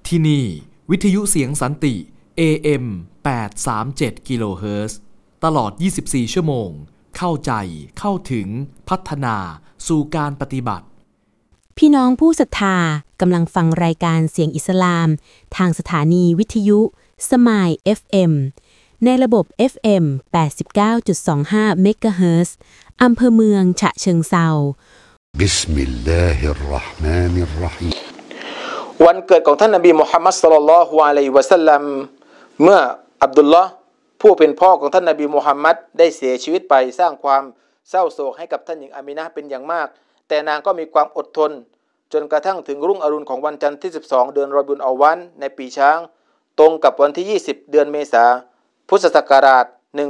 ที่นี่วิทยุเสียงสันติ AM 837 กิโลเฮิรตซ์ตลอด 24 ชั่วโมงเข้าใจเข้าถึงพัฒนาสู่การปฏิบัติพี่น้องผู้ศรัทธากำลังฟังรายการเสียงอิสลามทางสถานีวิทยุสมาย FM ในระบบ FM 89.25 เมกะเฮิรตซ์อำเภอเมืองฉะเชิงเทราบิสมิลลาฮิรเราะห์มานิรเราะฮีมวันเกิดของท่านนบีมุฮัมมัดศ็อลลัลลอฮุอะลัยฮิวะซัลลัมเมื่ออับดุลลอฮ์ผู้เป็นพ่อของท่านนบีมุฮัมมัดได้เสียชีวิตไปสร้างความเศร้าโศกให้กับท่านหญิงอามินะห์เป็นอย่างมากแต่นางก็มีความอดทนจนกระทั่งถึงรุ่งอรุณของวันจันทร์ที่12เดือนรอบิอุลเอาวัลในปีช้างตรงกับวันที่20เดือนเมษายนพุทธศักราช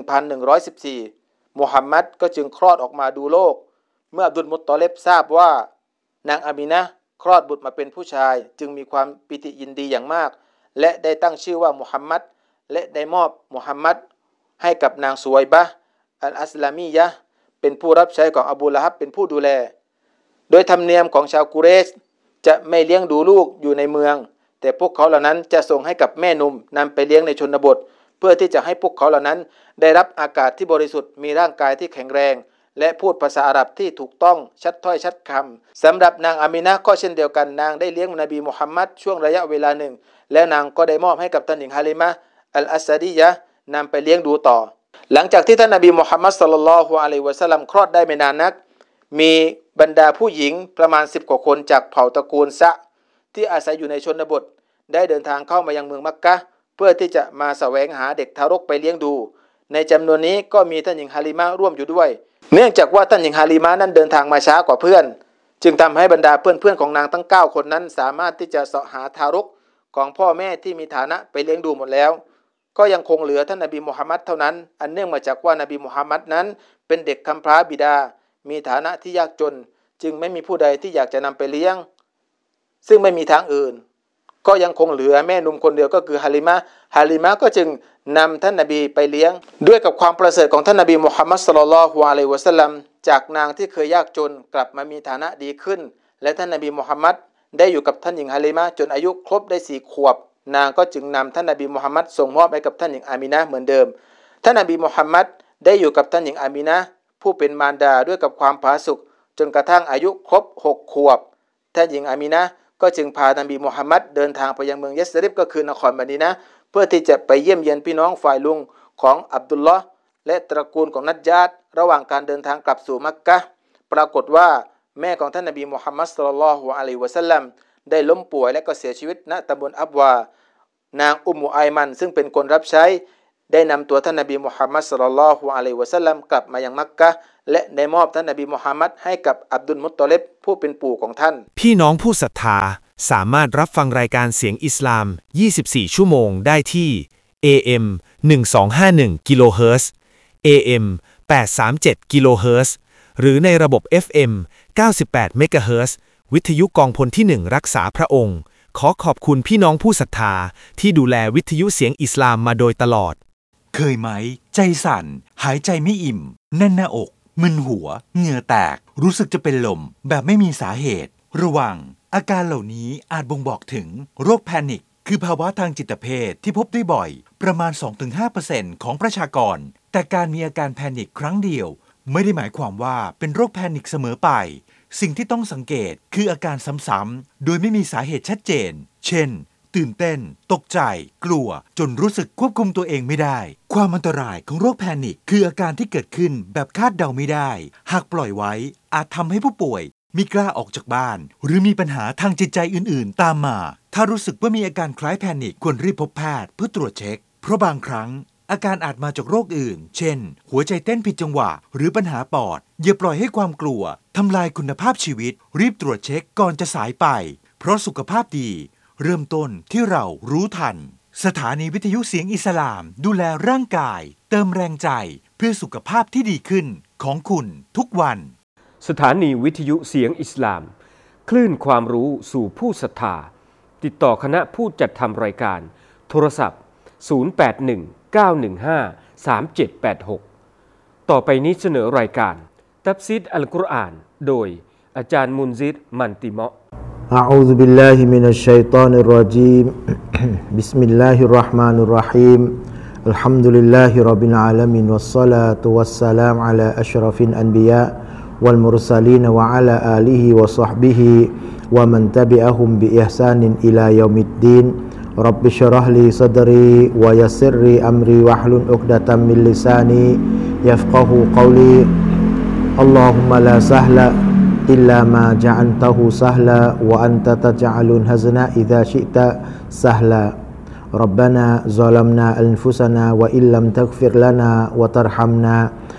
1114มุฮัมมัดก็จึงคลอดออกมาดูโลกเมื่ออับดุลมุตตอลิบทราบว่านางอามินะห์คลอดบุตรมาเป็นผู้ชายจึงมีความปิติยินดีอย่างมากและได้ตั้งชื่อว่ามุฮัมมัดและได้มอบมุฮัมมัดให้กับนางซุวัยบะห์อัลอัสลามียะห์เป็นผู้รับใช้ของอบูละฮับเป็นผู้ดูแลโดยธรรมเนียมของชาวกุเรชจะไม่เลี้ยงดูลูกอยู่ในเมืองแต่พวกเขาเหล่านั้นจะส่งให้กับแม่นมนำไปเลี้ยงในชนบทเพื่อที่จะให้พวกเขาเหล่านั้นได้รับอากาศที่บริสุทธิ์มีร่างกายที่แข็งแรงและพูดภาษาอาหรับที่ถูกต้องชัดถ้อยชัดคำสำหรับนางอามินะห์ก็เช่นเดียวกันนางได้เลี้ยงนบีมุฮัมมัดช่วงระยะเวลาหนึ่งแล้วนางก็ได้มอบให้กับท่านหญิงฮาลิมะห์อัลอัสซาดียะห์นำไปเลี้ยงดูต่อหลังจากที่ท่านนบีมุฮัมมัดศ็อลลัลลอฮุอะลัยฮิวะซัลลัมคลอดได้ไม่นานนักมีบรรดาผู้หญิงประมาณ10กว่าคนจากเผ่าตระกูลซะที่อาศัยอยู่ในชนบทได้เดินทางเข้ามายังเมืองมักกะฮ์เพื่อที่จะมาแสวงหาเด็กทารกไปเลี้ยงดูในจำนวนนี้ก็มีท่านหญิงฮาลิมะห์ร่วมอยู่ด้วยเนื่องจากว่าท่านหญิงฮาลิมะห์นั้นเดินทางมาช้ากว่าเพื่อนจึงทำให้บรรดาเพื่อนๆของนางทั้ง9คนนั้นสามารถที่จะเสาะหาทารกของพ่อแม่ที่มีฐานะไปเลี้ยงดูหมดแล้วก็ยังคงเหลือท่านนบีมุฮัมมัดเท่านั้นอันเนื่องมาจากว่านบีมุฮัมมัดนั้นเป็นเด็กกำพร้าบิดามีฐานะที่ยากจนจึงไม่มีผู้ใดที่อยากจะนำไปเลี้ยงซึ่งไม่มีทางอื่นก็ยังคงเหลือแม่นมคนเดียวก็คือฮาลิมะห์ก็จึงนำท่านนบีไปเลี้ยงด้วยกับความประเสริฐของท่านนบีมุฮัมมัดศ็อลลัลลอฮุอะลัยฮิวะซัลลัมจากนางที่เคยยากจนกลับมามีฐานะดีขึ้นและท่านนบีมุฮัมมัดได้อยู่กับท่านหญิงฮาลิมะห์จนอายุครบได้4ขวบนางก็จึงนำท่านนบีมุฮัมมัดส่งมอบให้กับท่านหญิงอามินะห์เหมือนเดิมท่านนบีมุฮัมมัดได้อยู่กับท่านหญิงอามินะห์ผู้เป็นมารดาด้วยกับความผาสุกจนกระทั่งอายุครบ6ขวบท่านหญิงอามินะห์ก็จึงพานบีมุฮัมมัดเดินทางไปยังเมืองยัสริบก็คือนครมะดีนะห์เพื่อที่จะไปเยี่ยมเยียนพี่น้องฝ่ายลุงของอับดุลลอฮ์และตระกูลของนัจญาดระหว่างการเดินทางกลับสู่มักกะฮ์ปรากฏว่าแม่ของท่านนบีมุฮัมมัดศ็อลลัลลอฮุอะลัยฮิวะซัลลัมได้ล้มป่วยและก็เสียชีวิตณตำบลอับวานางอุมมุไอมันซึ่งเป็นคนรับใช้ได้นำตัวท่านนบีมุฮัมมัดศ็อลลัลลอฮุอะลัยฮิวะซัลลัมกลับมายังมักกะฮ์และได้มอบท่านนบีมุฮัมมัดให้กับอับดุลมุตตอลิบผู้เป็นปู่ของท่านพี่น้องผู้ศรัทธาสามารถรับฟังรายการเสียงอิสลาม24ชั่วโมงได้ที่ AM 1251กิโลเฮิรตซ์ AM 837กิโลเฮิรตซ์หรือในระบบ FM 98เมกะเฮิรตซ์วิทยุกองพลที่1รักษาพระองค์ขอขอบคุณพี่น้องผู้ศรัทธาที่ดูแลวิทยุเสียงอิสลามมาโดยตลอดเคยไหมใจสั่นหายใจไม่อิ่มแน่นหน้าอกมึนหัวเหงื่อแตกรู้สึกจะเป็นลมแบบไม่มีสาเหตุระวังอาการเหล่านี้อาจบ่งบอกถึงโรคแพนิคคือภาวะทางจิตเภทที่พบได้บ่อยประมาณ 2-5% ของประชากรแต่การมีอาการแพนิคครั้งเดียวไม่ได้หมายความว่าเป็นโรคแพนิคเสมอไปสิ่งที่ต้องสังเกตคืออาการซ้ำๆโดยไม่มีสาเหตุชัดเจนเช่นตื่นเต้นตกใจกลัวจนรู้สึกควบคุมตัวเองไม่ได้ความอันตรายของโรคแพนิคคืออาการที่เกิดขึ้นแบบคาดเดาไม่ได้หากปล่อยไว้อาจทำให้ผู้ป่วยไม่กล้าออกจากบ้านหรือมีปัญหาทางจิตใจอื่นๆตามมาถ้ารู้สึกว่ามีอาการคล้ายแพนิคควรรีบพบแพทย์เพื่อตรวจเช็คเพราะบางครั้งอาการอาจมาจากโรคอื่นเช่นหัวใจเต้นผิดจังหวะหรือปัญหาปอดอย่าปล่อยให้ความกลัวทำลายคุณภาพชีวิตรีบตรวจเช็คก่อนจะสายไปเพราะสุขภาพดีเริ่มต้นที่เรารู้ทันสถานีวิทยุเสียงอิสลามดูแลร่างกายเติมแรงใจเพื่อสุขภาพที่ดีขึ้นของคุณทุกวันสถานีวิทยุเสียงอิสลามคลื่นความรู้สู่ผู้ศรัทธาติดต่อคณะผู้จัดทำรายการโทรศัพท์0819153786ต่อไปนี้เสนอรายการตัฟซีรอัลกุรอานโดยอาจารย์มุนซิรมันติเมาะ أعوذ بالله من الشيطان الرجيم بسم الله الرحمن الرحيم الحمد لله رب العالمين والصلاة والسلام على أشرف الأنبياء والمرسلين وعلى آله وصحبه ومن تبعهم بإحسان إلى يوم الدين رب اشرح لي صدري ويسر لي أمري واحلل عقدة من لساني يفقه قولي اللهم لا سهل إلا ما جعلته سهلا وأنت تجعل الحزن إذا شئت سهلا ربنا ظلمنا أنفسنا وإن لم تغفر لنا وترحمنا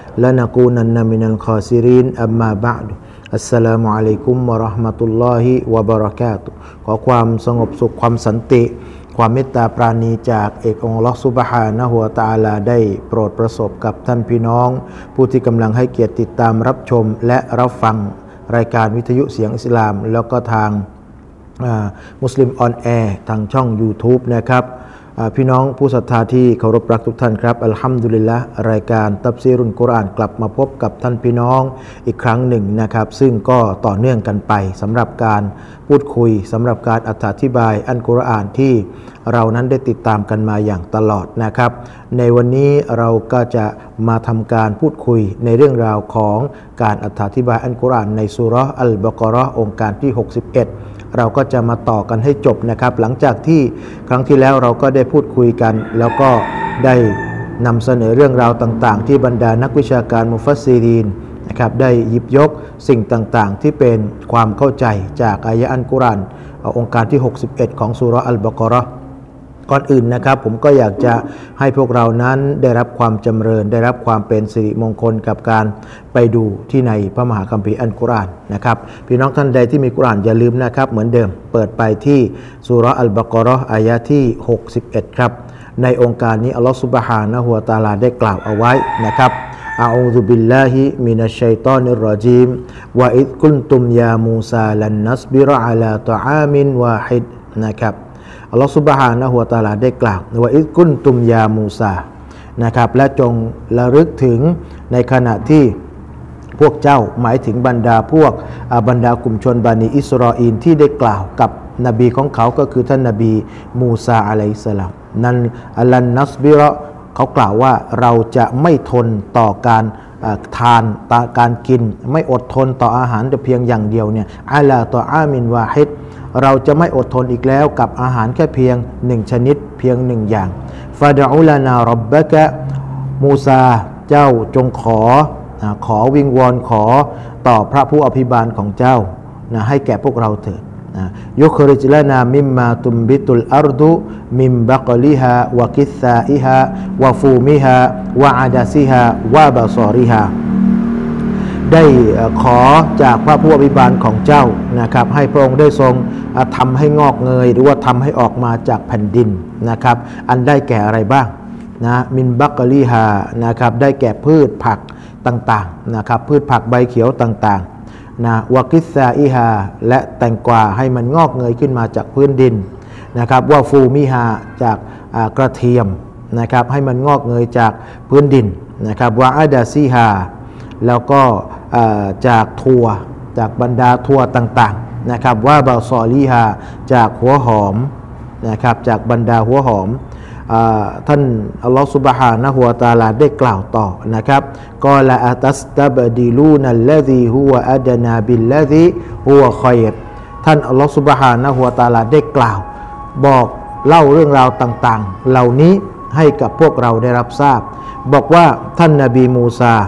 لنكونن من الخاسرين أما بعد السلام عليكم ورحمة الله وبركاته ขอความสงบสุขความสันติความเมตตาปราณีจากเอกองค์อัลเลาะห์ซุบฮานะฮูวะตะอาลาได้โปรดประสบกับท่านพี่น้องผู้ที่กำลังให้เกียรติติดตามรับชมและรับฟังรายการวิทยุเสียงอิสลามแล้วก็ทางมุสลิมออนแอร์ทางช่อง YouTube นะครับพี่น้องผู้ศรัทธาที่เคารพรักทุกท่านครับอัลฮัมดุลิลละห์รายการตัฟซีรุลกุรอานกลับมาพบกับท่านพี่น้องอีกครั้งหนึ่งนะครับซึ่งก็ต่อเนื่องกันไปสำหรับการพูดคุยสำหรับการอธิบายอัลกุรอานที่เรานั้นได้ติดตามกันมาอย่างตลอดนะครับในวันนี้เราก็จะมาทำการพูดคุยในเรื่องราวของการอธิบายอัลกุรอานในซูเราะห์อัลบะเกาะเราะห์องค์การที่61เราก็จะมาต่อกันให้จบนะครับหลังจากที่ครั้งที่แล้วเราก็ได้พูดคุยกันแล้วก็ได้นำเสนอเรื่องราวต่างๆที่บรรดานักวิชาการมุฟัสซิรีนนะครับได้หยิบยกสิ่งต่างๆที่เป็นความเข้าใจจากอายะห์อัลกุรอานองค์การที่61ของซูเราะห์อัลบะเกาะเราะห์ก่อนอื่นนะครับผมก็อยากจะให้พวกเรานั้นได้รับความจำเริญได้รับความเป็นสิริมงคลกับการไปดูที่ในพระมหาคัมภีร์อัลกุรอานนะครับพี่น้องท่านใดที่มีกุรอานอย่าลืมนะครับเหมือนเดิมเปิดไปที่ซูเราะห์อัลบะเกาะเราะห์อายะห์ที่61ครับในองค์การนี้อัลเลาะห์ซุบฮานะฮูวะตะอาลาได้กล่าวเอาไว้นะครับอะอูซุบิลลาฮิมินัชชัยฏอนิรเราะญีมวะอิซกุนตุมยามูซาลันนัสบิรอะลาตออามินวาฮิดนะครับอัลลอฮฺซุบฮานะฮูวะตะอาลาได้กล่าวว่าอิซกุนตุมยามูซานะครับและจงระลึกถึงในขณะที่พวกเจ้าหมายถึงบรรดากลุ่มชนบานีอิสราเอลที่ได้กล่าวกับนบีของเขาก็คือท่านนบีมูซาอะลัยฮิสสลามนั้นอัลลันนัสบิรอเขากล่าวว่าเราจะไม่ทนต่อการทานการกินไม่อดทนต่ออาหารแต่เพียงอย่างเดียวเนี่ยอะลาตออามินวาฮิดเราจะไม่อดทนอีกแล้วกับอาหารแค่เพียงหนึ่งชนิดเพียงหนึ่งอย่างฟาดะอูลานาร็อบบะกะมูซาเจ้าจงขอวิงวอนขอต่อพระผู้อภิบาลของเจ้าให้แก่พวกเราเถิดยุคริจลานามิมมาตุมบิตุลอาร์ดุมิมบักลิฮาวะกิซาอิฮาวะฟูมิฮาวะอาดาซิฮาวะบะซอริฮาได้ขอจากพระผู้อภิบาลของเจ้านะครับให้พระองค์ได้ทรงทำให้งอกเงยหรือว่าทำให้ออกมาจากแผ่นดินนะครับอันได้แก่อะไรบ้างนะมินบักลีฮานะครับได้แก่พืชผักต่างๆนะครับพืชผักใบเขียวต่างๆนะวากิซาอิฮาและแตงกวาให้มันงอกเงยขึ้นมาจากพื้นดินนะครับว่าฟูมิฮาจากกระเทียมนะครับให้มันงอกเงยจากพื้นดินนะครับว่าอาดาซิฮาแล้วก็จากถั่วจากบรรดาถั่วต่างๆนะครับว่าบาซอลีฮาจากหัวหอมนะครับจากบรรดาหัวหอมท่านอัลลอฮฺซุบฮานะฮูวะตะอาลาได้กล่าวต่อนะครับกอลาอัตัสตับดิลูนัลลซีฮุวะอัดนาบิลลซีฮุวะค็อยรท่านอัลลอฮฺซุบฮานะฮูวะตะอาลาได้กล่าวบอกเล่าเรื่องราวต่างๆเหล่านี้ให้กับพวกเราได้รับทราบบอกว่าท่านนบีมูซา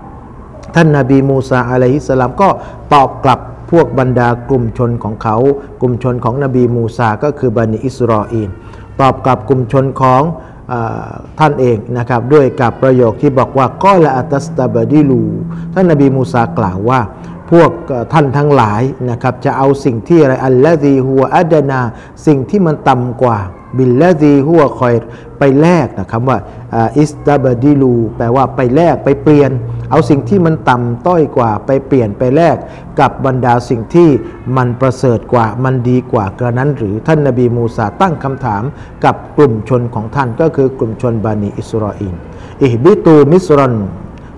อะลัยฮิสสลามก็ตอบกลับพวกบรรดากลุ่มชนของเขากลุ่มชนของนบีมูซาก็คือบันิอิสราเอลตอบกลับกลุ่มชนของท่านเองนะครับด้วยกับประโยคที่บอกว่ากอละอัตัสตาบดิลูท่านนบีมูซากล่าวว่าพวกท่านทั้งหลายนะครับจะเอาสิ่งที่อะไรอัลลซีฮุวะอัดนาสิ่งที่มันต่ำกว่าบิลลซีฮุวะคอยรไปแลกนะครับว่าอิสตาบดิลูแปลว่าไปแลกไปเปลี่ยนเอาสิ่งที่มันต่ำต้อยกว่าไปเปลี่ยนไปแลกกับบรรดาสิ่งที่มันประเสริฐกว่ามันดีกว่ากระนั้นหรือท่านนบีมูซาตั้งคำถามกับกลุ่มชนของท่านก็คือกลุ่มชนบานีอิสราเอลอิฮบิตูมิสรัน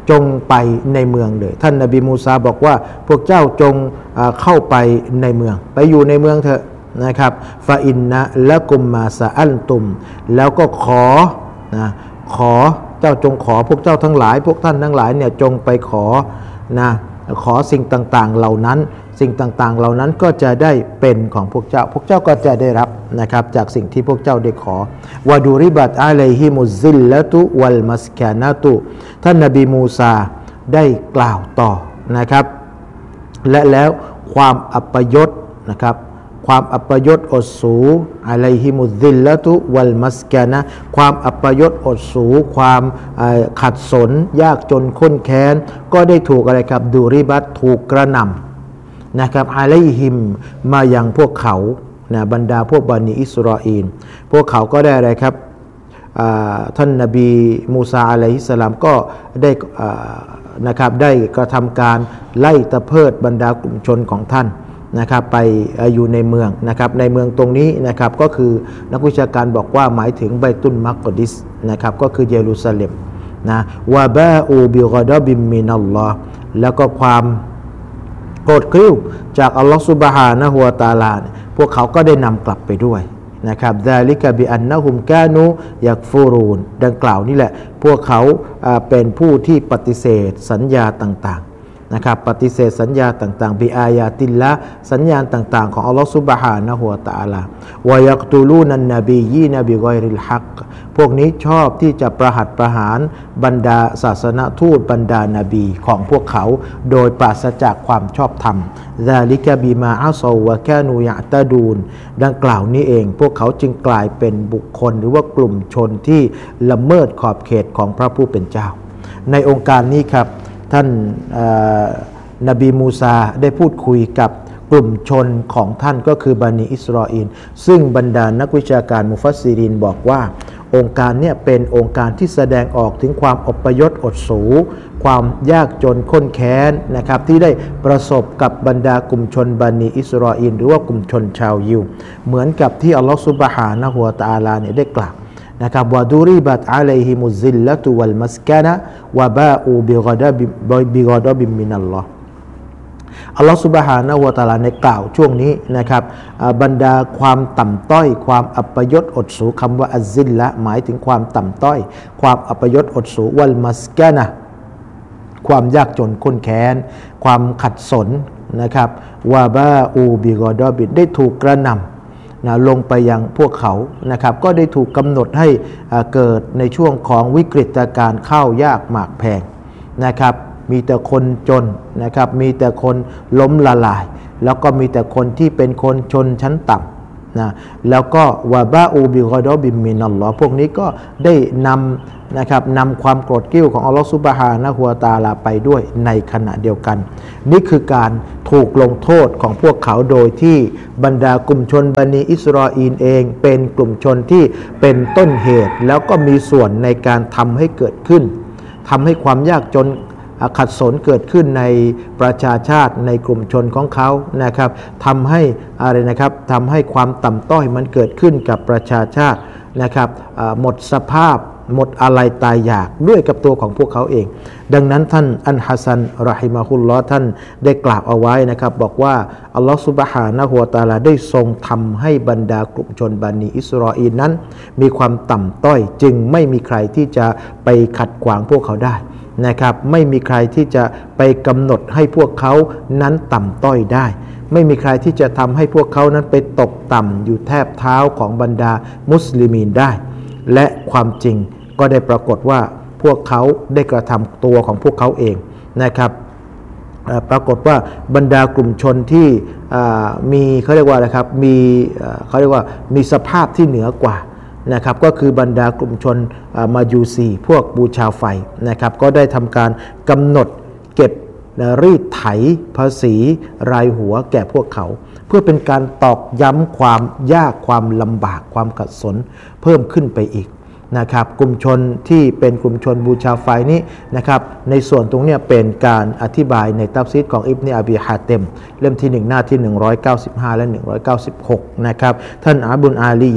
จงไปในเมืองเลยท่านนบีมูซาบอกว่าพวกเจ้าจงเข้าไปในเมืองไปอยู่ในเมืองเถอะนะครับฟาอินนะละกุมมาซาอันตุมแล้วก็ขอเจ้าจงขอพวกเจ้าทั้งหลายพวกท่านทั้งหลายเนี่ยจงไปขอสิ่งต่างๆเหล่านั้นสิ่งต่างๆเหล่านั้นก็จะได้เป็นของพวกเจ้าก็จะได้รับนะครับจากสิ่งที่พวกเจ้าได้ขอวะดูริบัตอะลัยฮิมุซิลละตุวัลมัสกานะตุท่านนบีมูซาได้กล่าวต่อนะครับและแล้วความอัปยศนะครับความอัปยศอดสูอะลัยฮิมุซิลละตุวัลมัสกานะความอัปยศอดสูความขัดสนยากจนข้นแค้นก็ได้ถูกอะไรครับดูริบัตถูกกระหน่ำนะครับอะลัยฮิมมายังพวกเขาบรรดาพวกบันิอิสราเอลพวกเขาก็ได้อะไรครับท่านนบีมูซาอะลัยฮิสสลามก็ได้นะครับได้กระทำการไล่ตะเพิดบรรดากลุ่มชนของท่านนะครับไปอยู่ในเมืองนะครับในเมืองตรงนี้นะครับก็คือนักวิชาการบอกว่าหมายถึงไบตุลมักดิสนะครับก็คือเยรูซาเล็มนะวะบาอูบิกอดบิมมินัลลอฮ์แล้วก็ความโกรธกริ้วจากอัลลอฮฺซุบฮานะฮูวะตะอาลาพวกเขาก็ได้นำกลับไปด้วยนะครับซาลิกะบิอันนะฮุมกานูยักฟูรูนดังกล่าวนี่แหละพวกเขาเป็นผู้ที่ปฏิเสธสัญญาต่างๆนะครับปฏิเสธสัญญาต่างๆบิอายาติลละสัญญาณต่างๆของอัลลอฮฺซุบฮานะฮูวะตะอาลาวะยักตุลูนันนบียีนบิกอยริลฮักพวกนี้ชอบที่จะประหัตประหารบรรดาศาสนทูตบรรดานาบีของพวกเขาโดยปราศจากความชอบธรรมซาลิกะบิมาอัศวะกานูยะตะดูนดังกล่าวนี้เองพวกเขาจึงกลายเป็นบุคคลหรือว่ากลุ่มชนที่ละเมิดขอบเขตของพระผู้เป็นเจ้าในองค์การนี้ครับท่านนบีมูซาได้พูดคุยกับกลุ่มชนของท่านก็คือบันิอิสราเอลซึ่งบรรดานักวิชาการมุฟัสซิรินบอกว่าองค์การเนี่ยเป็นองค์การที่แสดงออกถึงความอพยพอดสูความยากจนข้นแค้นนะครับที่ได้ประสบกับบรรดากลุ่มชนบันิอิสราเอลหรือว่ากลุ่มชนชาวยิวเหมือนกับที่อัลลอฮฺซุบฮานะฮูวะตะอาลาเนี่ยได้กล่าวนะครับวะดูริบัตอะลัยฮิมุซิลละตุวัลมัสกานะวะบาอูบิกอดบิมมินัลลอฮ์อัลลอฮฺซุบฮานะฮูวะตะอาลาในกล่าวช่วงนี้นะครับบรรดาความต่ำต้อยความอัปยศอดสูคำว่าอัซซิลละหมายถึงความต่ำต้อยความอัปยศอดสูวัลมัสกานะความยากจนข้นแค้นความขัดสนนะครับวะบาอูบิกอดบิได้ถูกกระหน่ำลงไปยังพวกเขานะครับก็ได้ถูกกำหนดให้เกิดในช่วงของวิกฤตการณ์ข้าวยากหมากแพงนะครับมีแต่คนจนนะครับมีแต่คนล้มละลายแล้วก็มีแต่คนที่เป็นคนชนชั้นต่ำนะแล้วก็วะบาอูบิกอดบิมมินัลลอฮ์พวกนี้ก็ได้นำความโกรธกิ้วของอัลลอฮฺซุบฮานะฮูวะตะอาลาไปด้วยในขณะเดียวกันนี่คือการถูกลงโทษของพวกเขาโดยที่บรรดากลุ่มชนบันิอิสราเอลเองเป็นกลุ่มชนที่เป็นต้นเหตุแล้วก็มีส่วนในการทำให้เกิดขึ้นทำให้ความยากจนขัดสนเกิดขึ้นในประชาชาติในกลุ่มชนของเขานะครับทำให้อะไรนะครับทำให้ความต่ำต้อยมันเกิดขึ้นกับประชาชาตินะครับหมดสภาพหมดอะไรตายอยากด้วยกับตัวของพวกเขาเองดังนั้นท่านอันฮัสซันรอฮิมะฮุลลอฮ์ท่านได้กล่าวเอาไว้นะครับบอกว่าอัลลอฮฺซุบฮานะฮูวะตะอาลาได้ทรงทำให้บรรดากลุ่มชนบันิอิสราเอลนั้นมีความต่ำต้อยจึงไม่มีใครที่จะไปขัดขวางพวกเขาได้นะครับไม่มีใครที่จะไปกำหนดให้พวกเขานั้นต่ำต้อยได้ไม่มีใครที่จะทำให้พวกเขานั้นไปตกต่ำอยู่แทบเท้าของบรรดามุสลิมีนได้และความจริงก็ได้ปรากฏว่าพวกเขาได้กระทำตัวของพวกเขาเองนะครับปรากฏว่าบรรดากลุ่มชนที่มีเขาเรียกว่าอะไรครับเขาเรียกว่ามีสภาพที่เหนือกว่านะครับก็คือบรรดากลุ่มชนมายูซีพวกบูชาไฟนะครับก็ได้ทำการกำหนดเก็บรีดไถภาษีรายหัวแก่พวกเขาเพื่อเป็นการตอกย้ำความยากความลำบากความขัดสนเพิ่มขึ้นไปอีกนะครับกลุ่มชนที่เป็นกลุ่มชนบูชาไฟนี้นะครับในส่วนตรงนี้เป็นการอธิบายในตัฟซีรของอิบนุอบีฮาติมเล่มที่1หน้าที่195และ196นะครับท่านอาบุนอาลียะ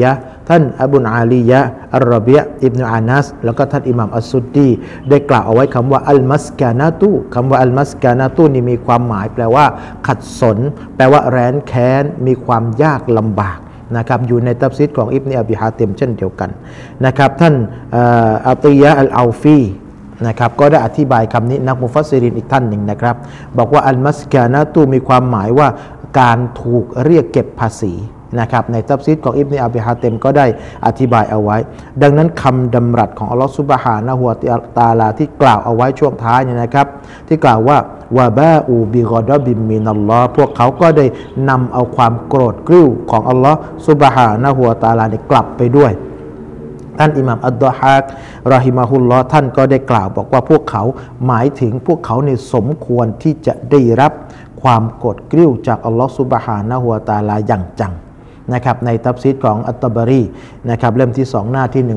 ท่านอบุนอาลียะอัลรอบียะอิบนุอานัสแล้วก็ท่านอิหม่ามอัสซุดดีได้กล่าวเอาไว้คำว่าอัลมัสกานะตุคำว่าอัลมัสกานะตุนี่มีความหมายแปลว่าขัดสนแปลว่าแร้นแค้นมีความยากลำบากนะครับอยู่ในตัฟซีรของอิบนุอบีฮาติมเช่นเดียวกันนะครับท่านอัติยะอัลอาฟีนะครับก็ได้อธิบายคำนี้นักมุฟัสซิรินอีกท่านหนึ่งนะครับบอกว่าอัลมัสกานะตุมีความหมายว่าการถูกเรียกเก็บภาษีนะครับในตัฟซีรของอิบนุอบีฮาติมก็ได้อธิบายเอาไว้ดังนั้นคำดำรัสของอัลลอฮฺซุบฮานะฮูวะตะอาลาที่กล่าวเอาไว้ช่วงท้ายเนี่ยนะครับที่กล่าวว่าวะบาอูบิกอดอบิมมินัลลอฮ์พวกเขาก็ได้นำเอาความโกรธกริ้วของอัลลอฮฺซุบฮานะฮูวะตะอาลาเนี่ยกลับไปด้วยท่านอิหม่ามอัดดอฮากรอฮิมะฮุลลอฮ์ท่านก็ได้กล่าวบอกว่าพวกเขาหมายถึงพวกเขาในสมควรที่จะได้รับความโกรธกริ้วจากอัลลอฮฺซุบฮานะฮูวะตะอาลาอย่างจังนะครับในตัฟซีรของอัตตะบารีนะครับเล่มที่2หน้าที่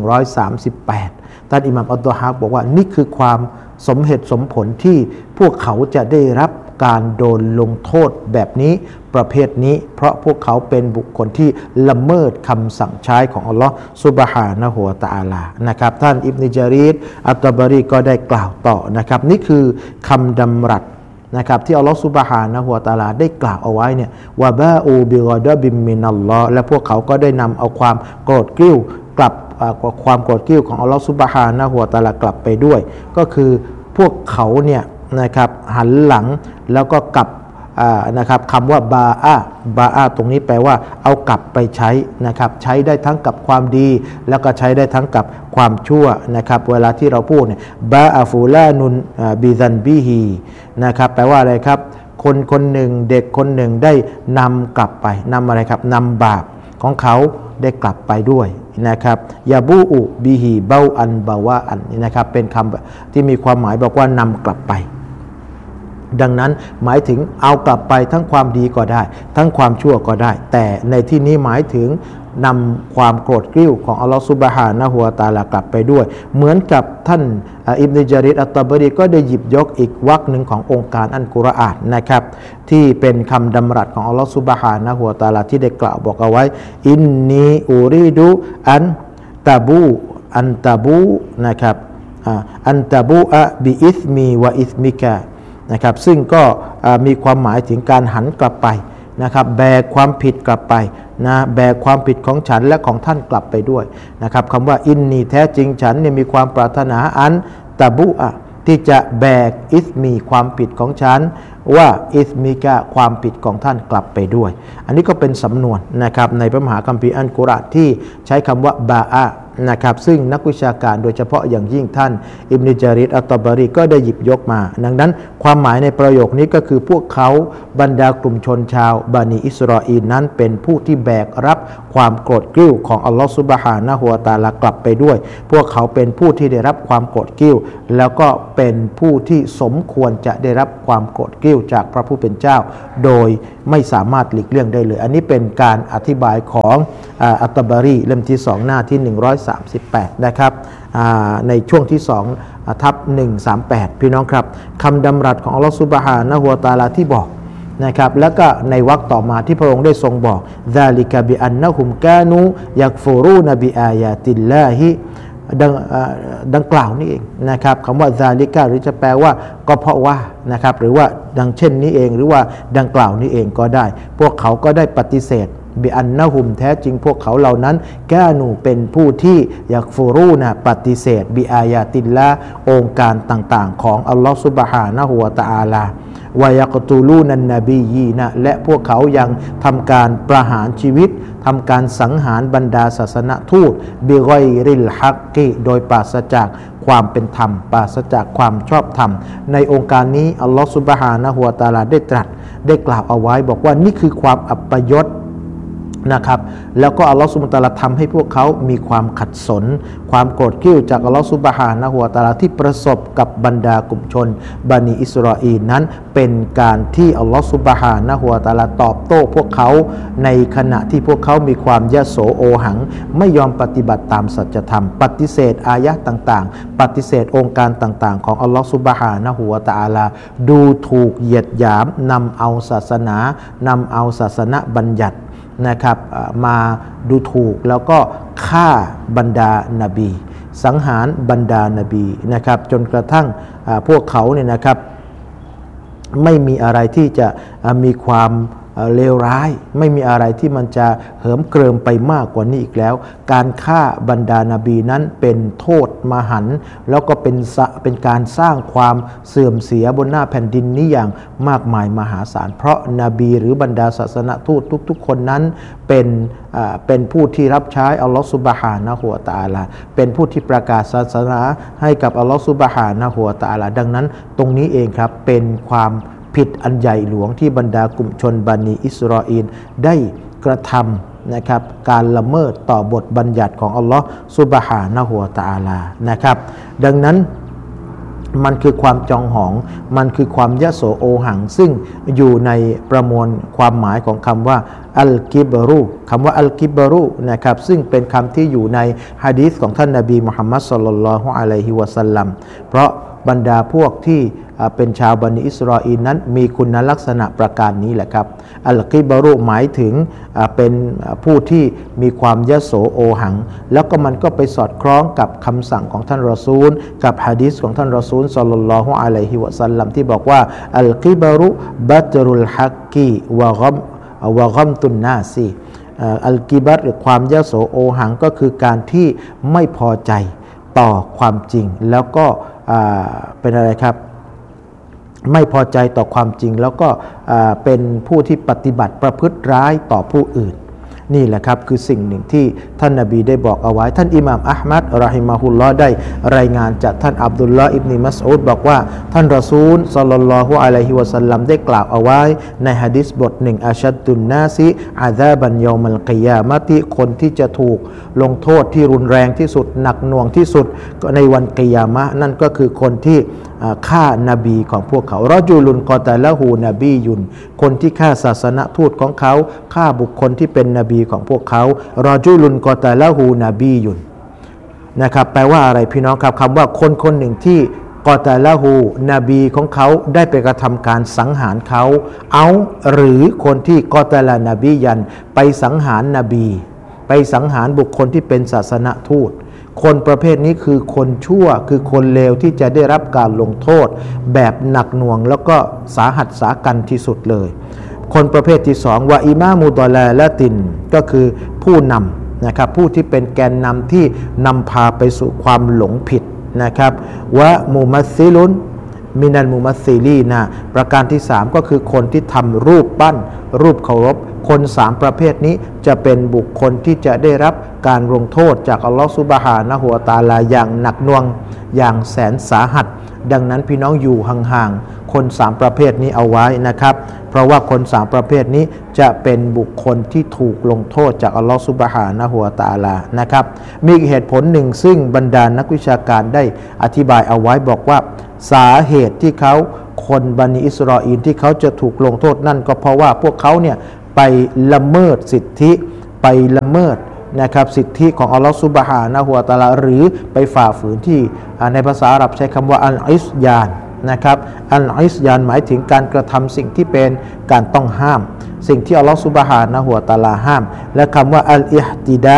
138ท่านอิหม่ามอัดดอฮากบอกว่านี่คือความสมเหตุสมผลที่พวกเขาจะได้รับการโดนลงโทษแบบนี้ประเภทนี้เพราะพวกเขาเป็นบุคคลที่ละเมิดคำสั่งใช้ของอัลลอฮ์ซุบฮานะฮูวะตะอาลานะครับท่านอิบนุญะรีรอัตตะบารีก็ได้กล่าวต่อนะครับนี่คือคำดำรัสนะครับที่อัลลอฮฺซุบฮานะฮูวะตะอาลาได้กล่าวเอาไว้เนี่ยวะบาอูบิกอดอบิมมินัลลอฮ์และพวกเขาก็ได้นำเอาความโกรธกริ้วกลับความโกรธกริ้วของอัลลอฮฺซุบฮานะฮูวะตะอาลากลับไปด้วยก็คือพวกเขาเนี่ยนะครับหันหลังแล้วก็กลับนะครับคำว่าบาอาตรงนี้แปลว่าเอากลับไปใช้นะครับใช้ได้ทั้งกับความดีแล้วก็ใช้ได้ทั้งกับความชั่วนะครับเวลาที่เราพูดเนี่ยบาอาฟูลานุนบิซันบิฮีนะครับแปลว่าอะไรครับคนคนหนึ่งเด็กคนหนึ่งได้นำกลับไปนำอะไรครับนำบาปของเขาได้กลับไปด้วยนะครับยาบูอุบิฮีเบาอันบาวะอันนี่นะครับเป็นคำที่มีความหมายบอกว่านำกลับไปดังนั้นหมายถึงเอากลับไปทั้งความดีก็ได้ทั้งความชั่วก็ได้แต่ในที่นี้หมายถึงนำความโกรธกริ้วของอัลลอฮฺซุบฮานะฮูวะตะอาลากลับไปด้วยเหมือนกับท่านอิบนุญะรีรอัตตะบารีก็ได้หยิบยกอีกวรรคหนึ่งขององค์การอัลกุรอานนะครับที่เป็นคำดำรัสของอัลลอฮฺซุบฮานะฮูวะตะอาลาที่ได้กล่าวบอกเอาไว้อินนีอูรีดูอันตะบูนะครับอันตะบูอะบิอิสมีวะอิสมิกะนะครับซึ่งก็มีความหมายถึงการหันกลับไปนะครับแบกความผิดกลับไปนะแบกความผิดของฉันและของท่านกลับไปด้วยนะครับคำว่าอินนีแท้จริงฉันเนี่ยมีความปรารถนาอันตะบุอะที่จะแบกอิสมีความผิดของฉันว่าอิสมิกะความผิดของท่านกลับไปด้วยอันนี้ก็เป็นสำนวนนะครับในพระมหาคัมภีร์อัลกุรอานที่ใช้คำว่าบาอะนะครับซึ่งนักวิชาการโดยเฉพาะอย่างยิ่งท่านอิบนุญะรีรอัตตะบารีก็ได้หยิบยกมาดังนั้นความหมายในประโยคนี้ก็คือพวกเขาบรรดากลุ่มชนชาวบานีอิสราเอลนั้นเป็นผู้ที่แบกรับความโกรธกริ้วของอัลลอฮฺซุบฮานะฮูวะตะอาลากลับไปด้วยพวกเขาเป็นผู้ที่ได้รับความโกรธกริ้วแล้วก็เป็นผู้ที่สมควรจะได้รับความโกรธกริ้วจากพระผู้เป็นเจ้าโดยไม่สามารถหลีกเลี่ยงได้เลยอันนี้เป็นการอธิบายของอัตตะบารีเล่มที่2หน้าที่138นะครับในช่วงที่2ทับ138พี่น้องครับคำดำรัสของอัลลอฮฺซุบฮานะฮูวะตะอาลาที่บอกนะครับแล้วก็ในวรรคต่อมาที่พระองค์ได้ทรงบอกซาลิกะบิอันนะฮุมกานูยักฟูรูนบิอายาติลลาฮิดังกล่าวนี่เองนะครับคำว่าซาลิกะหรือจะแปลว่าก็เพราะว่านะครับหรือว่าดังเช่นนี้เองหรือว่าดังกล่าวนี้เองก็ได้พวกเขาก็ได้ปฏิเสธบิอันนะฮุมแท้จริงพวกเขาเหล่านั้นกานูเป็นผู้ที่ยักฟูรูนะปฏิเสธบิอายาติลละองค์การต่างๆของอัลลอฮฺซุบฮานะฮูวะตะอาลาวะยักตูลูนันนบียีนะและพวกเขายังทำการประหารชีวิตทำการสังหารบรรดาศาสนทูตบิกอยริลฮักกีโดยปราศจากความเป็นธรรมปราศจากความชอบธรรมในองค์การนี้อัลลอฮฺซุบฮานะฮูวะตะอาลาได้ตรัสได้กล่าวเอาไว้บอกว่านี่คือความอัปยศนะครับแล้วก็อัลลอฮฺซุบฮานะฮูวะตะอาลาทำให้พวกเขามีความขัดสนความโกรธกริ้วจากอัลลอฮฺซุบฮานะฮูวะตะอาลาที่ประสบกับบรรดากลุ่มชนบานีอิสราเอลนั้นเป็นการที่อัลลอฮฺซุบฮานะฮูวะตะอาลาตอบโต้พวกเขาในขณะที่พวกเขามีความยโสโอหังไม่ยอมปฏิบัติตามสัจธรรมปฏิเสธอายะห์ต่างๆปฏิเสธองค์การต่างๆของอัลลอฮฺซุบฮานะฮูวะตะอาลาดูถูกเหยียดหยามนำเอาศาสนานำเอาศาสนบัญญัตินะครับมาดูถูกแล้วก็ฆ่าบรรดานบีสังหารบรรดานบีนะครับจนกระทั่งพวกเขาเนี่ยนะครับไม่มีอะไรที่จะมีความเลวร้ายไม่มีอะไรที่มันจะเหิมเกริมไปมากกว่านี้อีกแล้วการฆ่าบรรดานบีนั้นเป็นโทษมหันต์แล้วก็เป็นการสร้างความเสื่อมเสียบนหน้าแผ่นดินนี้อย่างมากมายมหาศาลเพราะนบีหรือบรรดาศาสนทูตทุกๆคนนั้นเป็นผู้ที่รับใช้อัลลอฮฺซุบฮานะฮูวะตะอาลาเป็นผู้ที่ประกาศศาสนาให้กับอัลลอฮฺซุบฮานะฮูวะตะอาลาดังนั้นตรงนี้เองครับเป็นความผิดอันใหญ่หลวงที่บรรดากลุ่มชนบันิอิสราเอลได้กระทำนะครับการละเมิดต่อบทบัญญัติของอัลลอฮฺซุบฮานะฮูวะตะอาลานะครับดังนั้นมันคือความจองหองมันคือความยโสโอหังซึ่งอยู่ในประมวลความหมายของคำว่าอัลกิบรุคำว่าอัลกิบรุนะครับซึ่งเป็นคำที่อยู่ในหะดีษของท่านนบีมุฮัมมัดศ็อลลัลลอฮุอะลัยฮิวะซัลลัมเพราะบรรดาพวกที่เป็นชาวบันิอิสราเอลนั้นมีคุณลักษณะประการนี้แหละครับอัลกิบรุหมายถึงเป็นผู้ที่มีความยโสโอหังแล้วก็มันก็ไปสอดคล้องกับคำสั่งของท่านรอซูลกับหะดีษของท่านรอซูลศ็อลลัลลอฮุอะลัยฮิวะซัลลัมที่บอกว่าอัลกิบรุบัตรุลฮักกีวะกัมตุนนาซีอัลกิบัตหรือความยโสโอหังก็คือการที่ไม่พอใจต่อความจริงแล้วก็เป็นอะไรครับไม่พอใจต่อความจริงแล้วก็เป็นผู้ที่ปฏิบัติประพฤติร้ายต่อผู้อื่นนี่แหละครับคือสิ่งหนึ่งที่ท่านนบีได้บอกเอาไว้ท่านอิหม่ามอะห์มัดรอฮิมะฮุลลอฮ์ได้รายงานจากท่านอับดุลลอฮ์อิบนุมัสอูดบอกว่าท่านรอซูลศ็อลลัลลอฮุอะลัยฮิวะซัลลัมได้กล่าวเอาไว้ในหะดีษบทหนึ่งอัชัดดุนนาซิอาซาบันยอมัลกิยามะติคนที่จะถูกลงโทษที่รุนแรงที่สุดหนักหน่วงที่สุดในวันกิยามะห์นั่นก็คือคนที่ฆ่านบีของพวกเขารอจูลุนกอตะละฮูนบียุนคนที่ฆ่าศาสนทูตของเขาฆ่าบุคคลที่เป็นนบีของพวกเขารอจูลุนกอตะละฮูนบียุนนะครับแปลว่าอะไรพี่น้องครับคำว่าคนคนหนึ่งที่กอตะละฮูนบีของเขาได้ไปกระทำการสังหารเขาเอาหรือคนที่กอตะละนบียันไปสังหารนบีไปสังหารบุคคลที่เป็นศาสนทูตคนประเภทนี้คือคนชั่วคือคนเลวที่จะได้รับการลงโทษแบบหนักหน่วงแล้วก็สาหัสสากันที่สุดเลยคนประเภทที่สองว่าอิมามุดอลาละตินก็คือผู้นำนะครับผู้ที่เป็นแกนนำที่นำพาไปสู่ความหลงผิดนะครับวะมุมัสซิลุนมินัลมุมัสซิลีนะประการที่3ก็คือคนที่ทำรูปปั้นรูปเคารพคน3ประเภทนี้จะเป็นบุคคลที่จะได้รับการลงโทษจากอัลลอฮฺซุบฮานะฮูวะตะอาลาอย่างหนักหน่วงอย่างแสนสาหัสดังนั้นพี่น้องอยู่ห่างๆคน3ประเภทนี้เอาไว้นะครับเพราะว่าคน3ประเภทนี้จะเป็นบุคคลที่ถูกลงโทษจากอัลลอฮฺซุบฮานะฮูวะตะอาลานะครับมีเหตุผลหนึ่งซึ่งบรรดานักวิชาการได้อธิบายเอาไว้บอกว่าสาเหตุที่เขาคนบันิอิสราเอลที่เขาจะถูกลงโทษนั่นก็เพราะว่าพวกเขาเนี่ยไปละเมิดสิทธิไปละเมิดนะครับสิทธิของอัลลอฮฺซุบฮานะฮูวะตะอาลาหรือไปฝ่าฝืนที่ในภาษาอาหรับใช้คำว่าอัลอิสยานนะครับอัลอิสยานหมายถึงการกระทำสิ่งที่เป็นการต้องห้ามสิ่งที่อัลลอฮฺซุบฮานะฮูวะตะอาลาห้ามและคำว่าอัลอิฮติดะ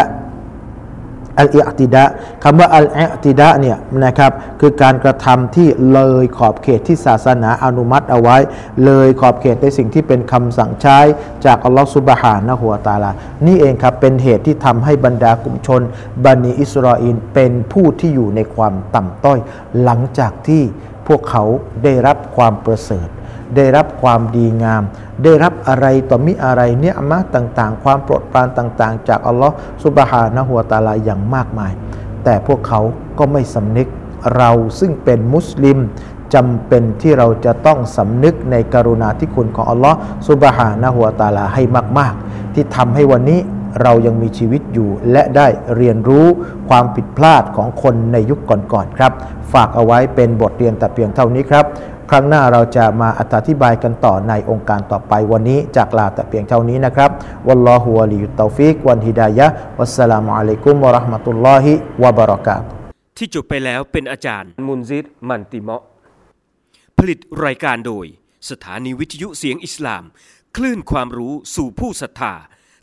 คำว่าอัลอิติดะเนี่ยนะครับคือการกระทำที่เลยขอบเขตที่ศาสนาอนุมัติเอาไว้เลยขอบเขตในสิ่งที่เป็นคำสั่งใช้จากอัลลอฮฺซุบฮานะฮูวะตะอาลานี่เองครับเป็นเหตุที่ทำให้บรรดากลุ่มชนบันิอิสราเอลเป็นผู้ที่อยู่ในความต่ำต้อยหลังจากที่พวกเขาได้รับความประเสริฐได้รับความดีงามได้รับอะไรต่อมิอะไรเนี่ยมะต่างๆความโปรดปรานต่างๆจากอัลลอฮฺซุบฮานะฮูวะตะอาลาอย่างมากมายแต่พวกเขาก็ไม่สำนึกเราซึ่งเป็นมุสลิมจำเป็นที่เราจะต้องสำนึกในกรุณาธิคุณของอัลลอฮฺซุบฮานะฮูวะตะอาลาให้มากๆที่ทำให้วันนี้เรายังมีชีวิตอยู่และได้เรียนรู้ความผิดพลาดของคนในยุคก่อนๆครับฝากเอาไว้เป็นบทเรียนแต่เพียงเท่านี้ครับครั้งหน้าเราจะมาอธิบายกันต่อในองค์การต่อไปวันนี้จากลาแต่เพียงเท่านี้นะครับวัลลอฮุวะลียุตตอฟิกวันฮิดายะฮ์วัสสลามุอะลัยกุมวะเราะห์มะตุลลอฮิวะบะเราะกาตุฮ์ที่จบไปแล้วเป็นอาจารย์มุนซิรมันติเมาะห์ผลิตรายการโดยสถานีวิทยุเสียงอิสลามคลื่นความรู้สู่ผู้ศรัทธา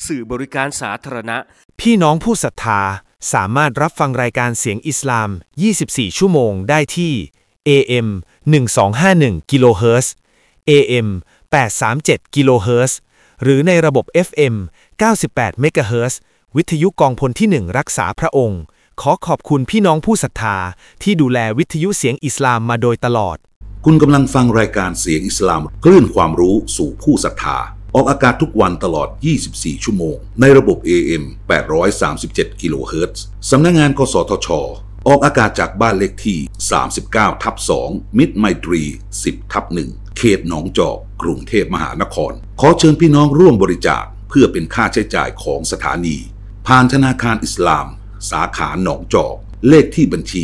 สื่อบริการสาธารณะพี่น้องผู้ศรัทธาสามารถรับฟังรายการเสียงอิสลาม 24 ชั่วโมงได้ที่ AM 1251 กิโลเฮิรตซ์ AM 837 กิโลเฮิรตซ์หรือในระบบ FM 98 เมกะเฮิรตซ์วิทยุกองพลที่ 1 รักษาพระองค์ขอขอบคุณพี่น้องผู้ศรัทธาที่ดูแลวิทยุเสียงอิสลามมาโดยตลอดคุณกำลังฟังรายการเสียงอิสลามคลื่นความรู้สู่ผู้ศรัทธาออกอากาศทุกวันตลอด 24 ชั่วโมงในระบบ AM 837 กิโลเฮิรตซ์สำนักงานกสทช.ออกอากาศจากบ้านเลขที่ 39/2 มิตรไมตรี 10/1 เขตหนองจอกกรุงเทพมหานครขอเชิญพี่น้องร่วมบริจาคเพื่อเป็นค่าใช้จ่ายของสถานีผ่านธนาคารอิสลามสาขาหนองจอกเลขที่บัญชี